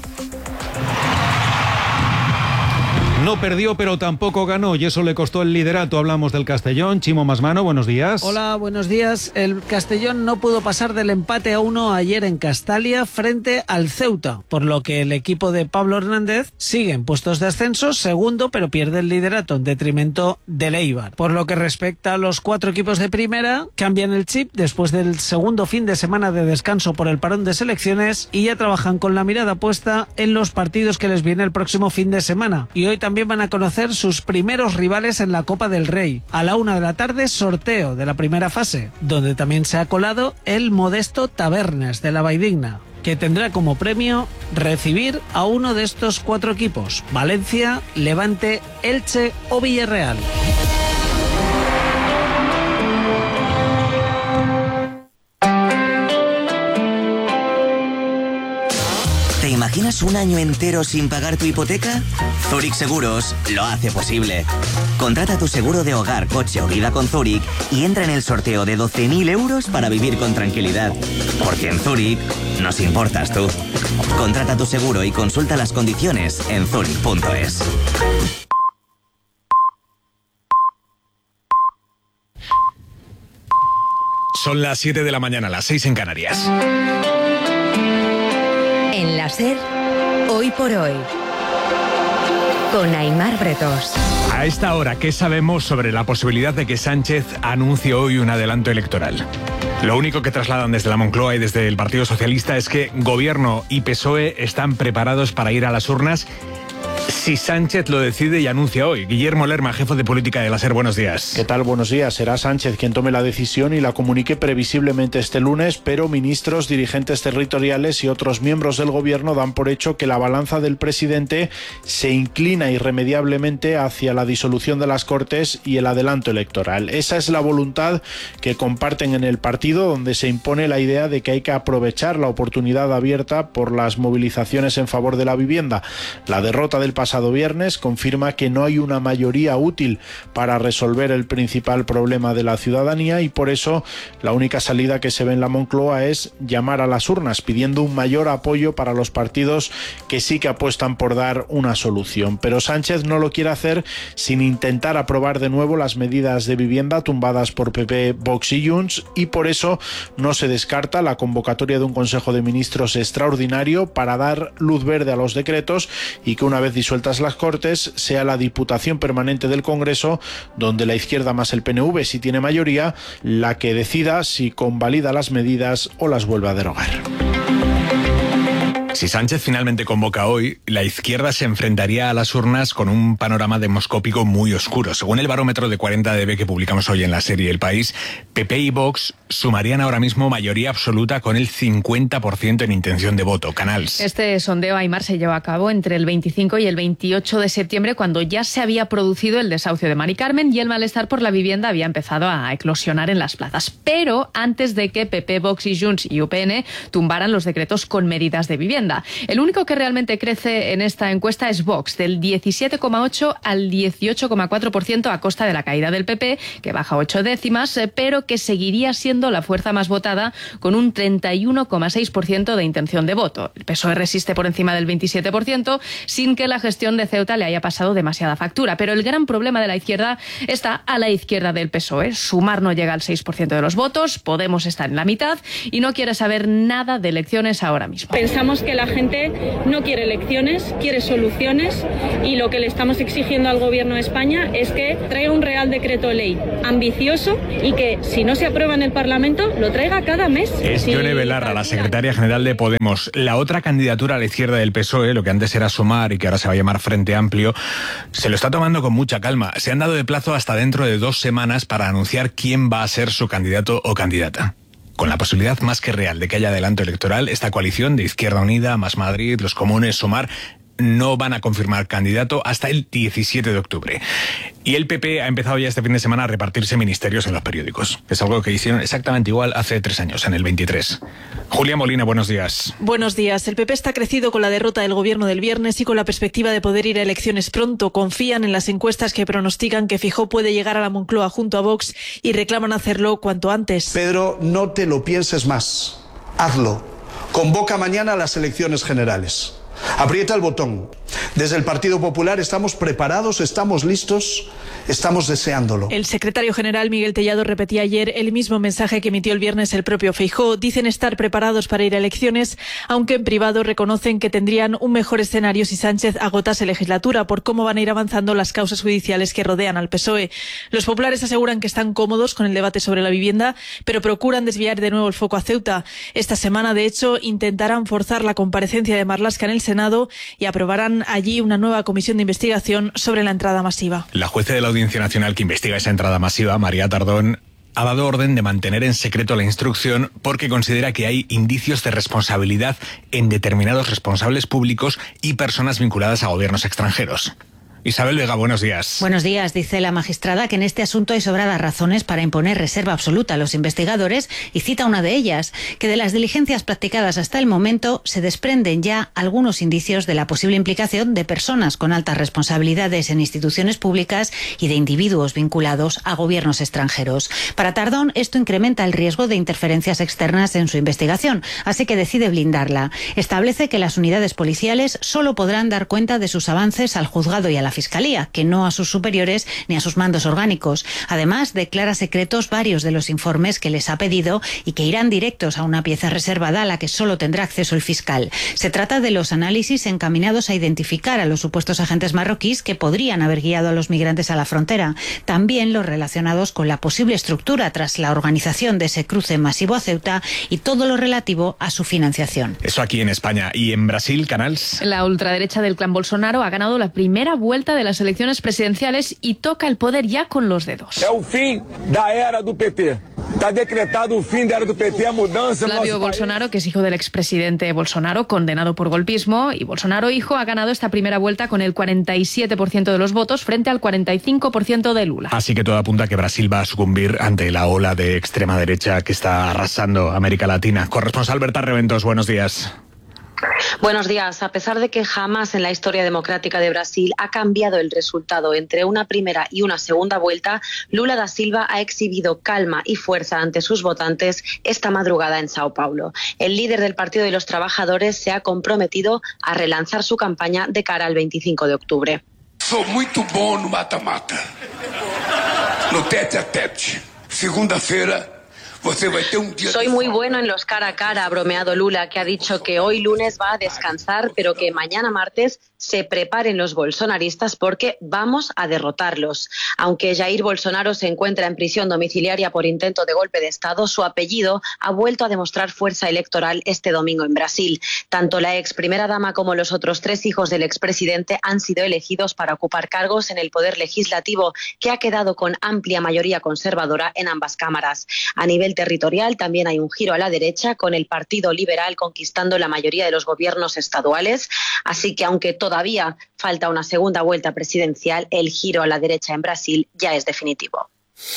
No perdió, pero tampoco ganó, y eso le costó el liderato. Hablamos del Castellón. Chimo Masmano, buenos días. Hola, buenos días. El Castellón no pudo pasar del empate a uno ayer en Castalia frente al Ceuta, por lo que el equipo de Pablo Hernández sigue en puestos de ascenso, segundo, pero pierde el liderato en detrimento del Eibar. Por lo que respecta a los cuatro equipos de primera, cambian el chip después del segundo fin de semana de descanso por el parón de selecciones y ya trabajan con la mirada puesta en los partidos que les viene el próximo fin de semana. Y hoy también van a conocer sus primeros rivales en la Copa del Rey. A la una de la tarde, sorteo de la primera fase, donde también se ha colado el modesto Tabernes de la Valldigna, que tendrá como premio recibir a uno de estos cuatro equipos: Valencia, Levante, Elche o Villarreal. ¿Te imaginas un año entero sin pagar tu hipoteca? Zurich Seguros lo hace posible. Contrata tu seguro de hogar, coche o vida con Zurich y entra en el sorteo de doce mil euros para vivir con tranquilidad. Porque en Zurich nos importas tú. Contrata tu seguro y consulta las condiciones en zurich punto es. Son las siete de la mañana, las seis en Canarias. En la SER, hoy por hoy, con Aimar Bretos. A esta hora, ¿qué sabemos sobre la posibilidad de que Sánchez anuncie hoy un adelanto electoral? Lo único que trasladan desde la Moncloa y desde el Partido Socialista es que Gobierno y P S O E están preparados para ir a las urnas si Sánchez lo decide y anuncia hoy. Guillermo Lerma, jefe de política de la SER, buenos días. ¿Qué tal? Buenos días. Será Sánchez quien tome la decisión y la comunique previsiblemente este lunes, pero ministros, dirigentes territoriales y otros miembros del gobierno dan por hecho que la balanza del presidente se inclina irremediablemente hacia la disolución de las Cortes y el adelanto electoral. Esa es la voluntad que comparten en el partido, donde se impone la idea de que hay que aprovechar la oportunidad abierta por las movilizaciones en favor de la vivienda. La derrota del pasado pasado viernes, confirma que no hay una mayoría útil para resolver el principal problema de la ciudadanía y por eso la única salida que se ve en la Moncloa es llamar a las urnas, pidiendo un mayor apoyo para los partidos que sí que apuestan por dar una solución. Pero Sánchez no lo quiere hacer sin intentar aprobar de nuevo las medidas de vivienda tumbadas por P P, Vox y Junts y por eso no se descarta la convocatoria de un Consejo de Ministros extraordinario para dar luz verde a los decretos y que una vez disueltas las Cortes sea la Diputación Permanente del Congreso, donde la izquierda más el P N V, si tiene mayoría, la que decida si convalida las medidas o las vuelve a derogar. Si Sánchez finalmente convoca hoy, la izquierda se enfrentaría a las urnas con un panorama demoscópico muy oscuro. Según el barómetro de cuarenta D B que publicamos hoy en la serie El País, P P y Vox sumarían ahora mismo mayoría absoluta con el cincuenta por ciento en intención de voto. Canals. Este sondeo, Aimar, se llevó a cabo entre el veinticinco y el veintiocho de septiembre, cuando ya se había producido el desahucio de Mari Carmen y el malestar por la vivienda había empezado a eclosionar en las plazas. Pero antes de que P P, Vox y Junts y U P N tumbaran los decretos con medidas de vivienda. El único que realmente crece en esta encuesta es Vox, del diecisiete coma ocho al dieciocho coma cuatro por ciento a costa de la caída del P P, que baja ocho décimas, pero que seguiría siendo la fuerza más votada con un treinta y uno coma seis por ciento de intención de voto. El P S O E resiste por encima del veintisiete por ciento sin que la gestión de Ceuta le haya pasado demasiada factura. Pero el gran problema de la izquierda está a la izquierda del P S O E. Sumar no llega al seis por ciento de los votos, Podemos está en la mitad y no quiere saber nada de elecciones ahora mismo. Pensamos que la gente no quiere elecciones, quiere soluciones y lo que le estamos exigiendo al Gobierno de España es que traiga un Real Decreto Ley ambicioso y que, si no se aprueba en el Parlamento, lo traiga cada mes. Es sí, Yone Belarra, la secretaria general de Podemos. La otra candidatura a la izquierda del P S O E, lo que antes era Sumar y que ahora se va a llamar Frente Amplio, se lo está tomando con mucha calma. Se han dado de plazo hasta dentro de dos semanas para anunciar quién va a ser su candidato o candidata. Con la posibilidad más que real de que haya adelanto electoral, esta coalición de Izquierda Unida, Más Madrid, Los Comunes, Sumar, no van a confirmar candidato hasta el diecisiete de octubre. Y el P P ha empezado ya este fin de semana a repartirse ministerios en los periódicos. Es algo que hicieron exactamente igual hace tres años, en el veintitrés. Julia Molina, buenos días. Buenos días. El P P está crecido con la derrota del gobierno del viernes y con la perspectiva de poder ir a elecciones pronto. Confían en las encuestas que pronostican que Feijóo puede llegar a la Moncloa junto a Vox y reclaman hacerlo cuanto antes. Pedro, no te lo pienses más. Hazlo. Convoca mañana a las elecciones generales. Aprieta el botón. Desde el Partido Popular estamos preparados, estamos listos, estamos deseándolo. El secretario general Miguel Tellado repetía ayer el mismo mensaje que emitió el viernes el propio Feijóo. Dicen estar preparados para ir a elecciones, aunque en privado reconocen que tendrían un mejor escenario si Sánchez agotase legislatura por cómo van a ir avanzando las causas judiciales que rodean al P S O E. Los populares aseguran que están cómodos con el debate sobre la vivienda, pero procuran desviar de nuevo el foco a Ceuta. Esta semana, de hecho, intentarán forzar la comparecencia de Marlaska en el Senado y aprobarán allí una nueva comisión de investigación sobre la entrada masiva. La jueza de la Audiencia Nacional que investiga esa entrada masiva, María Tardón, ha dado orden de mantener en secreto la instrucción porque considera que hay indicios de responsabilidad en determinados responsables públicos y personas vinculadas a gobiernos extranjeros. Isabel Vega, buenos días. Buenos días. Dice la magistrada que en este asunto hay sobradas razones para imponer reserva absoluta a los investigadores y cita una de ellas, que de las diligencias practicadas hasta el momento se desprenden ya algunos indicios de la posible implicación de personas con altas responsabilidades en instituciones públicas y de individuos vinculados a gobiernos extranjeros. Para Tardón, esto incrementa el riesgo de interferencias externas en su investigación, así que decide blindarla. Establece que las unidades policiales solo podrán dar cuenta de sus avances al juzgado y a la Fiscalía, que no a sus superiores ni a sus mandos orgánicos. Además, declara secretos varios de los informes que les ha pedido y que irán directos a una pieza reservada a la que solo tendrá acceso el fiscal. Se trata de los análisis encaminados a identificar a los supuestos agentes marroquíes que podrían haber guiado a los migrantes a la frontera. También los relacionados con la posible estructura tras la organización de ese cruce masivo a Ceuta y todo lo relativo a su financiación. Eso aquí en España. ¿Y en Brasil, Canals? La ultraderecha del clan Bolsonaro ha ganado la primera vuelta de las elecciones presidenciales y toca el poder ya con los dedos. Es el fin de la era del P P. Está decretado el fin de la era del P P, a mudanza. Flavio Bolsonaro, que es hijo del expresidente Bolsonaro, condenado por golpismo, y Bolsonaro hijo ha ganado esta primera vuelta con el cuarenta y siete por ciento de los votos frente al cuarenta y cinco por ciento de Lula. Así que todo apunta a que Brasil va a sucumbir ante la ola de extrema derecha que está arrasando América Latina. Corresponsal Berta Reventos, buenos días. Buenos días. A pesar de que jamás en la historia democrática de Brasil ha cambiado el resultado entre una primera y una segunda vuelta, Lula da Silva ha exhibido calma y fuerza ante sus votantes esta madrugada en Sao Paulo. El líder del Partido de los Trabajadores se ha comprometido a relanzar su campaña de cara al veinticinco de octubre. Sou muito bom no mata-mata. No tete a tete. Segunda-feira. Soy muy bueno en los cara a cara, ha bromeado Lula, que ha dicho que hoy lunes va a descansar, pero que mañana martes se preparen los bolsonaristas porque vamos a derrotarlos. Aunque Jair Bolsonaro se encuentra en prisión domiciliaria por intento de golpe de Estado, su apellido ha vuelto a demostrar fuerza electoral este domingo en Brasil. Tanto la ex primera dama como los otros tres hijos del expresidente han sido elegidos para ocupar cargos en el poder legislativo, que ha quedado con amplia mayoría conservadora en ambas cámaras. A nivel territorial también hay un giro a la derecha, con el Partido Liberal conquistando la mayoría de los gobiernos estaduales. Así que aunque todavía falta una segunda vuelta presidencial, el giro a la derecha en Brasil ya es definitivo.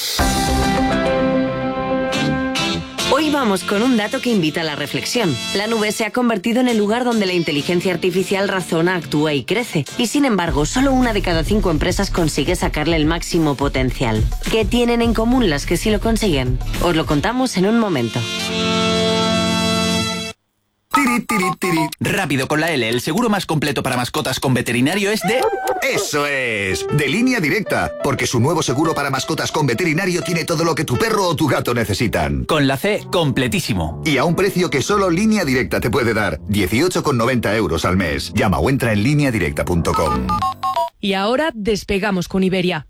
Hoy vamos con un dato que invita a la reflexión. La nube se ha convertido en el lugar donde la inteligencia artificial razona, actúa y crece. Y sin embargo, solo una de cada cinco empresas consigue sacarle el máximo potencial. ¿Qué tienen en común las que sí lo consiguen? Os lo contamos en un momento. Tiri, tiri, tiri. Rápido con la L, el seguro más completo para mascotas con veterinario es de... ¡Eso es! De Línea Directa, porque su nuevo seguro para mascotas con veterinario tiene todo lo que tu perro o tu gato necesitan. Con la C, completísimo. Y a un precio que solo Línea Directa te puede dar, dieciocho con noventa euros al mes. Llama o entra en línea directa punto com. Y ahora despegamos con Iberia.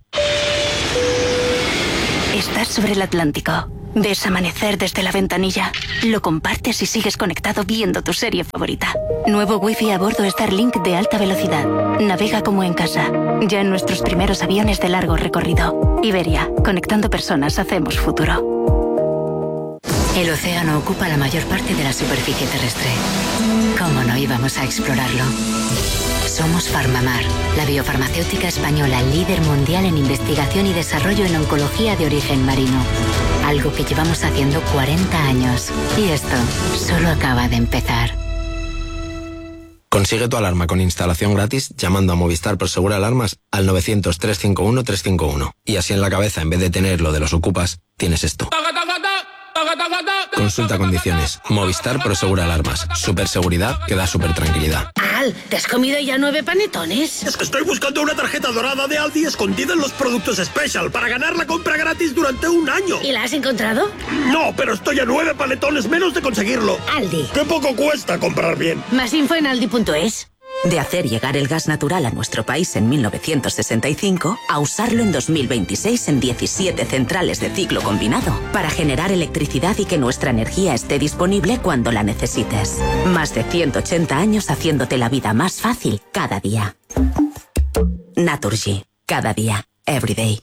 Estás sobre el Atlántico. Ves amanecer desde la ventanilla. Lo compartes y sigues conectado viendo tu serie favorita. Nuevo wifi a bordo Starlink de alta velocidad. Navega como en casa. Ya en nuestros primeros aviones de largo recorrido. Iberia, conectando personas hacemos futuro. El océano ocupa la mayor parte de la superficie terrestre. ¿Cómo no íbamos a explorarlo? Somos Farmamar, la biofarmacéutica española líder mundial en investigación y desarrollo en oncología de origen marino. Algo que llevamos haciendo cuarenta años. Y esto solo acaba de empezar. Consigue tu alarma con instalación gratis llamando a Movistar Prosegur Alarmas al novecientos, trescientos cincuenta y uno, trescientos cincuenta y uno. Y así en la cabeza, en vez de tener lo de los ocupas, tienes esto. Consulta condiciones. Movistar Prosegur Alarmas. Superseguridad que da super tranquilidad. Al, ¿te has comido ya nueve panetones? Es que estoy buscando una tarjeta dorada de Aldi escondida en los productos Special para ganar la compra gratis durante un año. ¿Y la has encontrado? No, pero estoy a nueve panetones menos de conseguirlo. Aldi. ¡Qué poco cuesta comprar bien! Más info en aldi punto es. De hacer llegar el gas natural a nuestro país en mil novecientos sesenta y cinco a usarlo en dos mil veintiséis en diecisiete centrales de ciclo combinado para generar electricidad y que nuestra energía esté disponible cuando la necesites. Más de ciento ochenta años haciéndote la vida más fácil cada día. Naturgy. Cada día. Every day.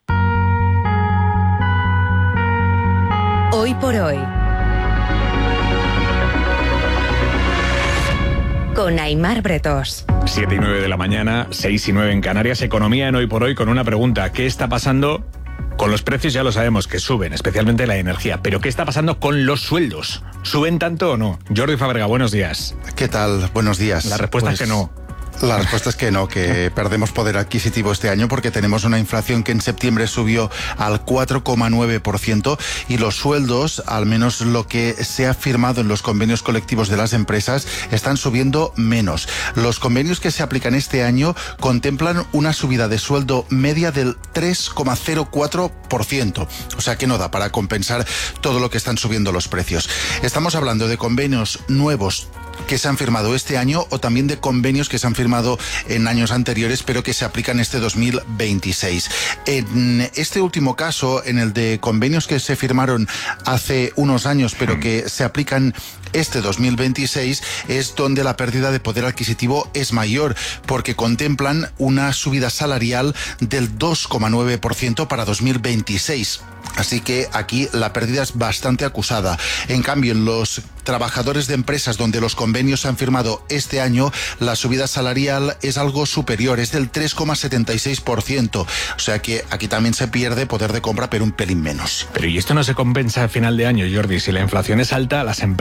Hoy por hoy. Con Aimar Bretos. siete y nueve de la mañana, seis y nueve en Canarias. Economía en Hoy por Hoy con una pregunta. ¿Qué está pasando con los precios? Ya lo sabemos que suben, especialmente la energía. Pero ¿qué está pasando con los sueldos? ¿Suben tanto o no? Jordi Fábrega, buenos días. ¿Qué tal? Buenos días. La respuesta pues... es que no. La respuesta es que no, que perdemos poder adquisitivo este año porque tenemos una inflación que en septiembre subió al cuatro coma nueve por ciento y los sueldos, al menos lo que se ha firmado en los convenios colectivos de las empresas, están subiendo menos. Los convenios que se aplican este año contemplan una subida de sueldo media del tres coma cero cuatro por ciento. O sea que no da para compensar todo lo que están subiendo los precios. Estamos hablando de convenios nuevos que se han firmado este año o también de convenios que se han firmado en años anteriores pero que se aplican este dos mil veintiséis. En este último caso, en el de convenios que se firmaron hace unos años pero que se aplican este dos mil veintiséis, es donde la pérdida de poder adquisitivo es mayor porque contemplan una subida salarial del dos coma nueve por ciento para dos mil veintiséis. Así que aquí la pérdida es bastante acusada. En cambio, en los trabajadores de empresas donde los convenios se han firmado este año, la subida salarial es algo superior, es del tres coma setenta y seis por ciento. O sea que aquí también se pierde poder de compra, pero un pelín menos. Pero ¿y esto no se compensa a final de año, Jordi? Si la inflación es alta, las empresas no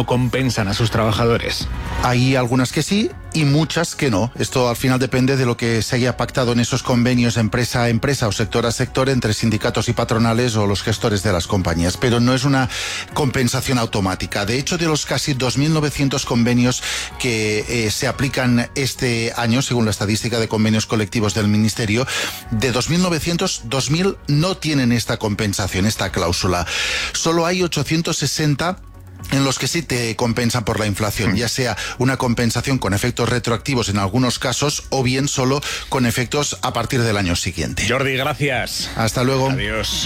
no compensan a sus trabajadores. Hay algunas que sí y muchas que no. Esto al final depende de lo que se haya pactado en esos convenios empresa a empresa o sector a sector entre sindicatos y patronales o los gestores de las compañías. Pero no es una compensación automática. De hecho, de los casi dos mil novecientos convenios que eh, se aplican este año, según la estadística de convenios colectivos del Ministerio, de dos mil novecientos, dos mil no tienen esta compensación, esta cláusula. Solo hay ochocientos sesenta en los que sí te compensan por la inflación, ya sea una compensación con efectos retroactivos en algunos casos o bien solo con efectos a partir del año siguiente. Jordi, gracias. Hasta luego. Adiós.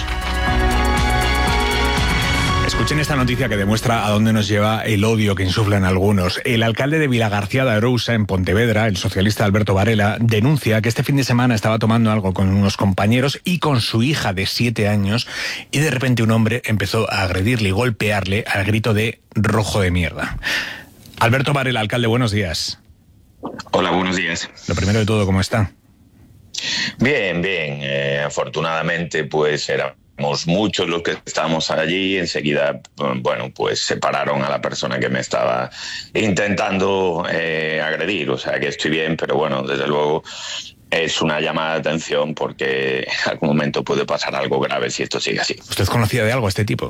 Escuchen esta noticia que demuestra a dónde nos lleva el odio que insuflan algunos. El alcalde de Vilagarcía de Arousa, en Pontevedra, el socialista Alberto Varela, denuncia que este fin de semana estaba tomando algo con unos compañeros y con su hija de siete años y de repente un hombre empezó a agredirle y golpearle al grito de rojo de mierda. Alberto Varela, alcalde, buenos días. Hola, buenos días. Lo primero de todo, ¿cómo está? Bien, bien. Eh, afortunadamente, pues era... muchos los que estábamos allí. Enseguida, bueno, pues separaron a la persona que me estaba intentando eh, agredir, o sea que estoy bien, pero bueno, desde luego es una llamada de atención porque en algún momento puede pasar algo grave si esto sigue así. ¿Usted conocía de algo a este tipo?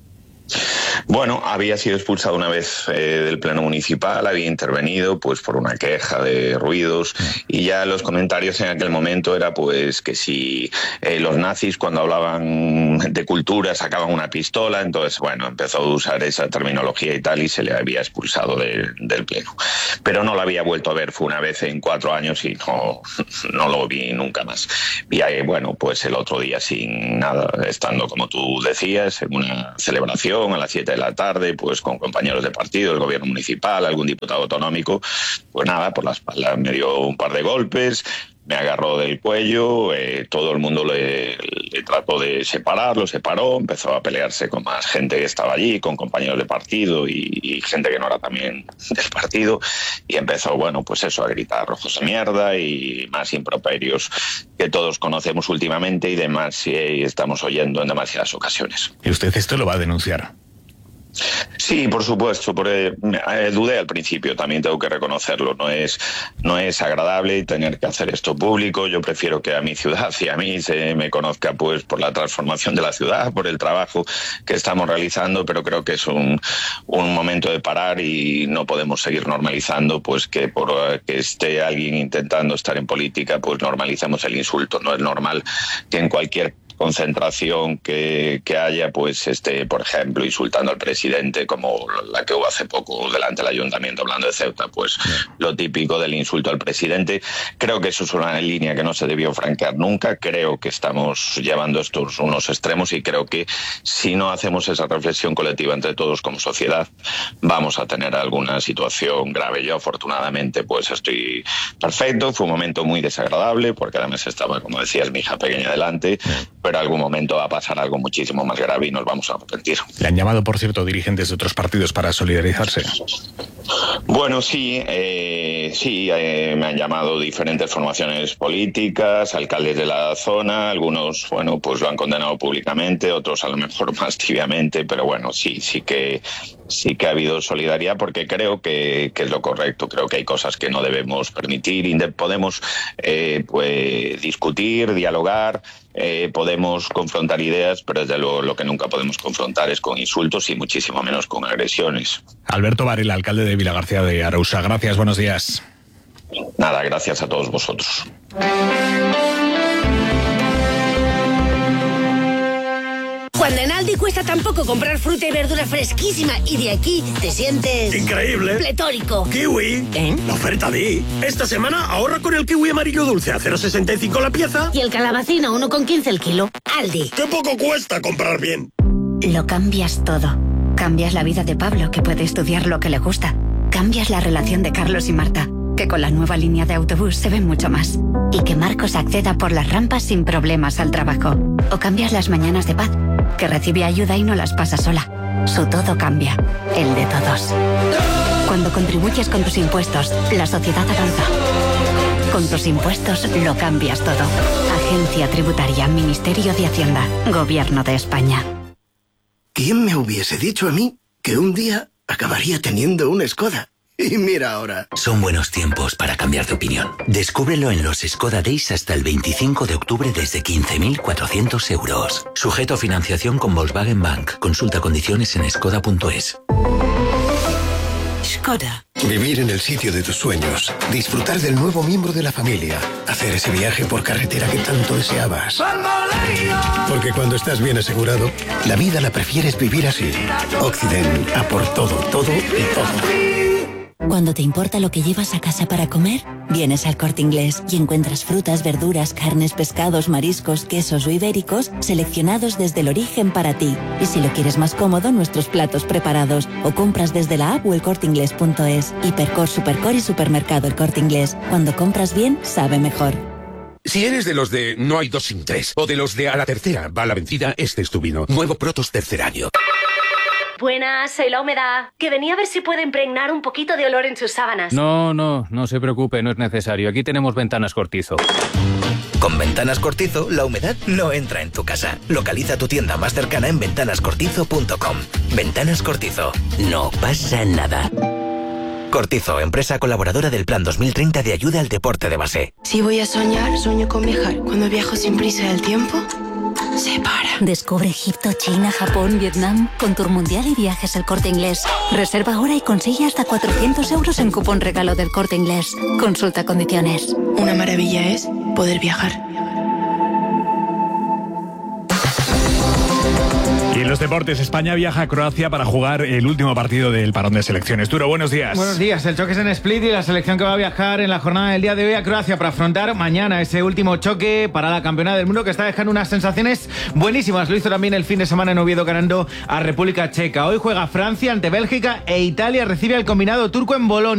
Bueno, había sido expulsado una vez eh, del pleno municipal, había intervenido pues por una queja de ruidos y ya los comentarios en aquel momento era pues que si eh, los nazis cuando hablaban de cultura sacaban una pistola, entonces bueno, empezó a usar esa terminología y tal y se le había expulsado de, del pleno. Pero no lo había vuelto a ver, fue una vez en cuatro años y no, no lo vi nunca más. Y ahí, bueno, pues el otro día sin nada, estando como tú decías, en una celebración a las siete de la tarde, pues con compañeros de partido, el gobierno municipal, algún diputado autonómico, pues nada, por la espalda me dio un par de golpes, me agarró del cuello, eh, todo el mundo le, le trató de separar, lo separó, empezó a pelearse con más gente que estaba allí, con compañeros de partido y, y gente que no era también del partido, y empezó, bueno, pues eso, a gritar rojos de mierda y más improperios que todos conocemos últimamente y demás y estamos oyendo en demasiadas ocasiones. ¿Y usted esto lo va a denunciar? Sí, por supuesto, porque eh, dudé al principio, también tengo que reconocerlo, no es, no es agradable tener que hacer esto público, yo prefiero que a mi ciudad y a mí se me conozca pues por la transformación de la ciudad, por el trabajo que estamos realizando, pero creo que es un, un momento de parar y no podemos seguir normalizando pues que por uh, que esté alguien intentando estar en política, pues normalicemos el insulto, no es normal que en cualquier concentración que, que haya, pues este, por ejemplo, insultando al presidente, como la que hubo hace poco delante del ayuntamiento hablando de Ceuta, pues lo típico del insulto al presidente. Creo que eso es una línea que no se debió franquear nunca. Creo que estamos llevando estos unos extremos y creo que si no hacemos esa reflexión colectiva entre todos como sociedad, vamos a tener alguna situación grave. Yo afortunadamente pues estoy perfecto, fue un momento muy desagradable porque además estaba, como decías, mi hija pequeña delante, pero en algún momento va a pasar algo muchísimo más grave y nos vamos a arrepentir. ¿Le han llamado, por cierto, dirigentes de otros partidos para solidarizarse? Bueno, sí, eh, sí, eh, me han llamado diferentes formaciones políticas, alcaldes de la zona, algunos, bueno, pues lo han condenado públicamente, otros a lo mejor más tibiamente, pero bueno, sí, sí que sí que ha habido solidaridad porque creo que, que es lo correcto, creo que hay cosas que no debemos permitir, podemos eh, pues discutir, dialogar, eh, podemos confrontar ideas, pero desde luego lo que nunca podemos confrontar es con insultos y muchísimo menos con agresiones. Alberto Varela, alcalde de Vilagarcía de Arousa, gracias, buenos días. Nada, gracias a todos vosotros. Cuando en Aldi cuesta tan poco comprar fruta y verdura fresquísima y de aquí te sientes... ¡increíble! ¡Pletórico! ¡Kiwi! ¿Eh? La oferta di. Esta semana ahorra con el kiwi amarillo dulce a cero coma sesenta y cinco la pieza. Y el calabacín a uno coma quince el kilo. Aldi. ¡Qué poco cuesta comprar bien! Lo cambias todo. Cambias la vida de Pablo, que puede estudiar lo que le gusta. Cambias la relación de Carlos y Marta, que con la nueva línea de autobús se ven mucho más. Y que Marcos acceda por las rampas sin problemas al trabajo. O cambias las mañanas de Paz, que recibe ayuda y no las pasa sola. Su todo cambia, el de todos. Cuando contribuyes con tus impuestos, la sociedad avanza. Con tus impuestos lo cambias todo. Agencia Tributaria, Ministerio de Hacienda, Gobierno de España. ¿Quién me hubiese dicho a mí que un día acabaría teniendo un Skoda. Y mira ahora. Son buenos tiempos para cambiar de opinión. Descúbrelo en los Skoda Days hasta el veinticinco de octubre desde quince mil cuatrocientos euros. Sujeto a financiación con Volkswagen Bank. Consulta condiciones en skoda punto es. Skoda. Vivir en el sitio de tus sueños. Disfrutar del nuevo miembro de la familia. Hacer ese viaje por carretera que tanto deseabas. Porque cuando estás bien asegurado, la vida la prefieres vivir así. Occident. A por todo, todo y todo. Cuando te importa lo que llevas a casa para comer, vienes al Corte Inglés y encuentras frutas, verduras, carnes, pescados, mariscos, quesos o ibéricos seleccionados desde el origen para ti. Y si lo quieres más cómodo, nuestros platos preparados o compras desde la app o el corte inglés punto es. Hipercor, Supercor y Supermercado El Corte Inglés. Cuando compras bien, sabe mejor. Si eres de los de no hay dos sin tres o de los de a la tercera va la vencida, este es tu vino. Nuevo Protos Tercer Año. Buenas, soy La Humedad, que venía a ver si puede impregnar un poquito de olor en sus sábanas. No, no, no se preocupe, no es necesario. Aquí tenemos Ventanas Cortizo. Con Ventanas Cortizo, la humedad no entra en tu casa. Localiza tu tienda más cercana en ventanas cortizo punto com. Ventanas Cortizo. No pasa nada. Cortizo, empresa colaboradora del Plan dos mil treinta de ayuda al deporte de base. Si voy a soñar, sueño con viajar. Cuando viajo sin prisa del tiempo, se para. Descubre Egipto, China, Japón, Vietnam con Tour Mundial y Viajes El Corte Inglés. Reserva ahora y consigue hasta cuatrocientos euros en cupón regalo del Corte Inglés. Consulta condiciones. Una maravilla es poder viajar. Y en los deportes, España viaja a Croacia para jugar el último partido del parón de selecciones. Turo, buenos días. Buenos días. El choque es en Split y la selección que va a viajar en la jornada del día de hoy a Croacia para afrontar mañana ese último choque para la campeona del mundo que está dejando unas sensaciones buenísimas. Lo hizo también el fin de semana en Oviedo ganando a República Checa. Hoy juega Francia ante Bélgica e Italia recibe al combinado turco en Bolonia.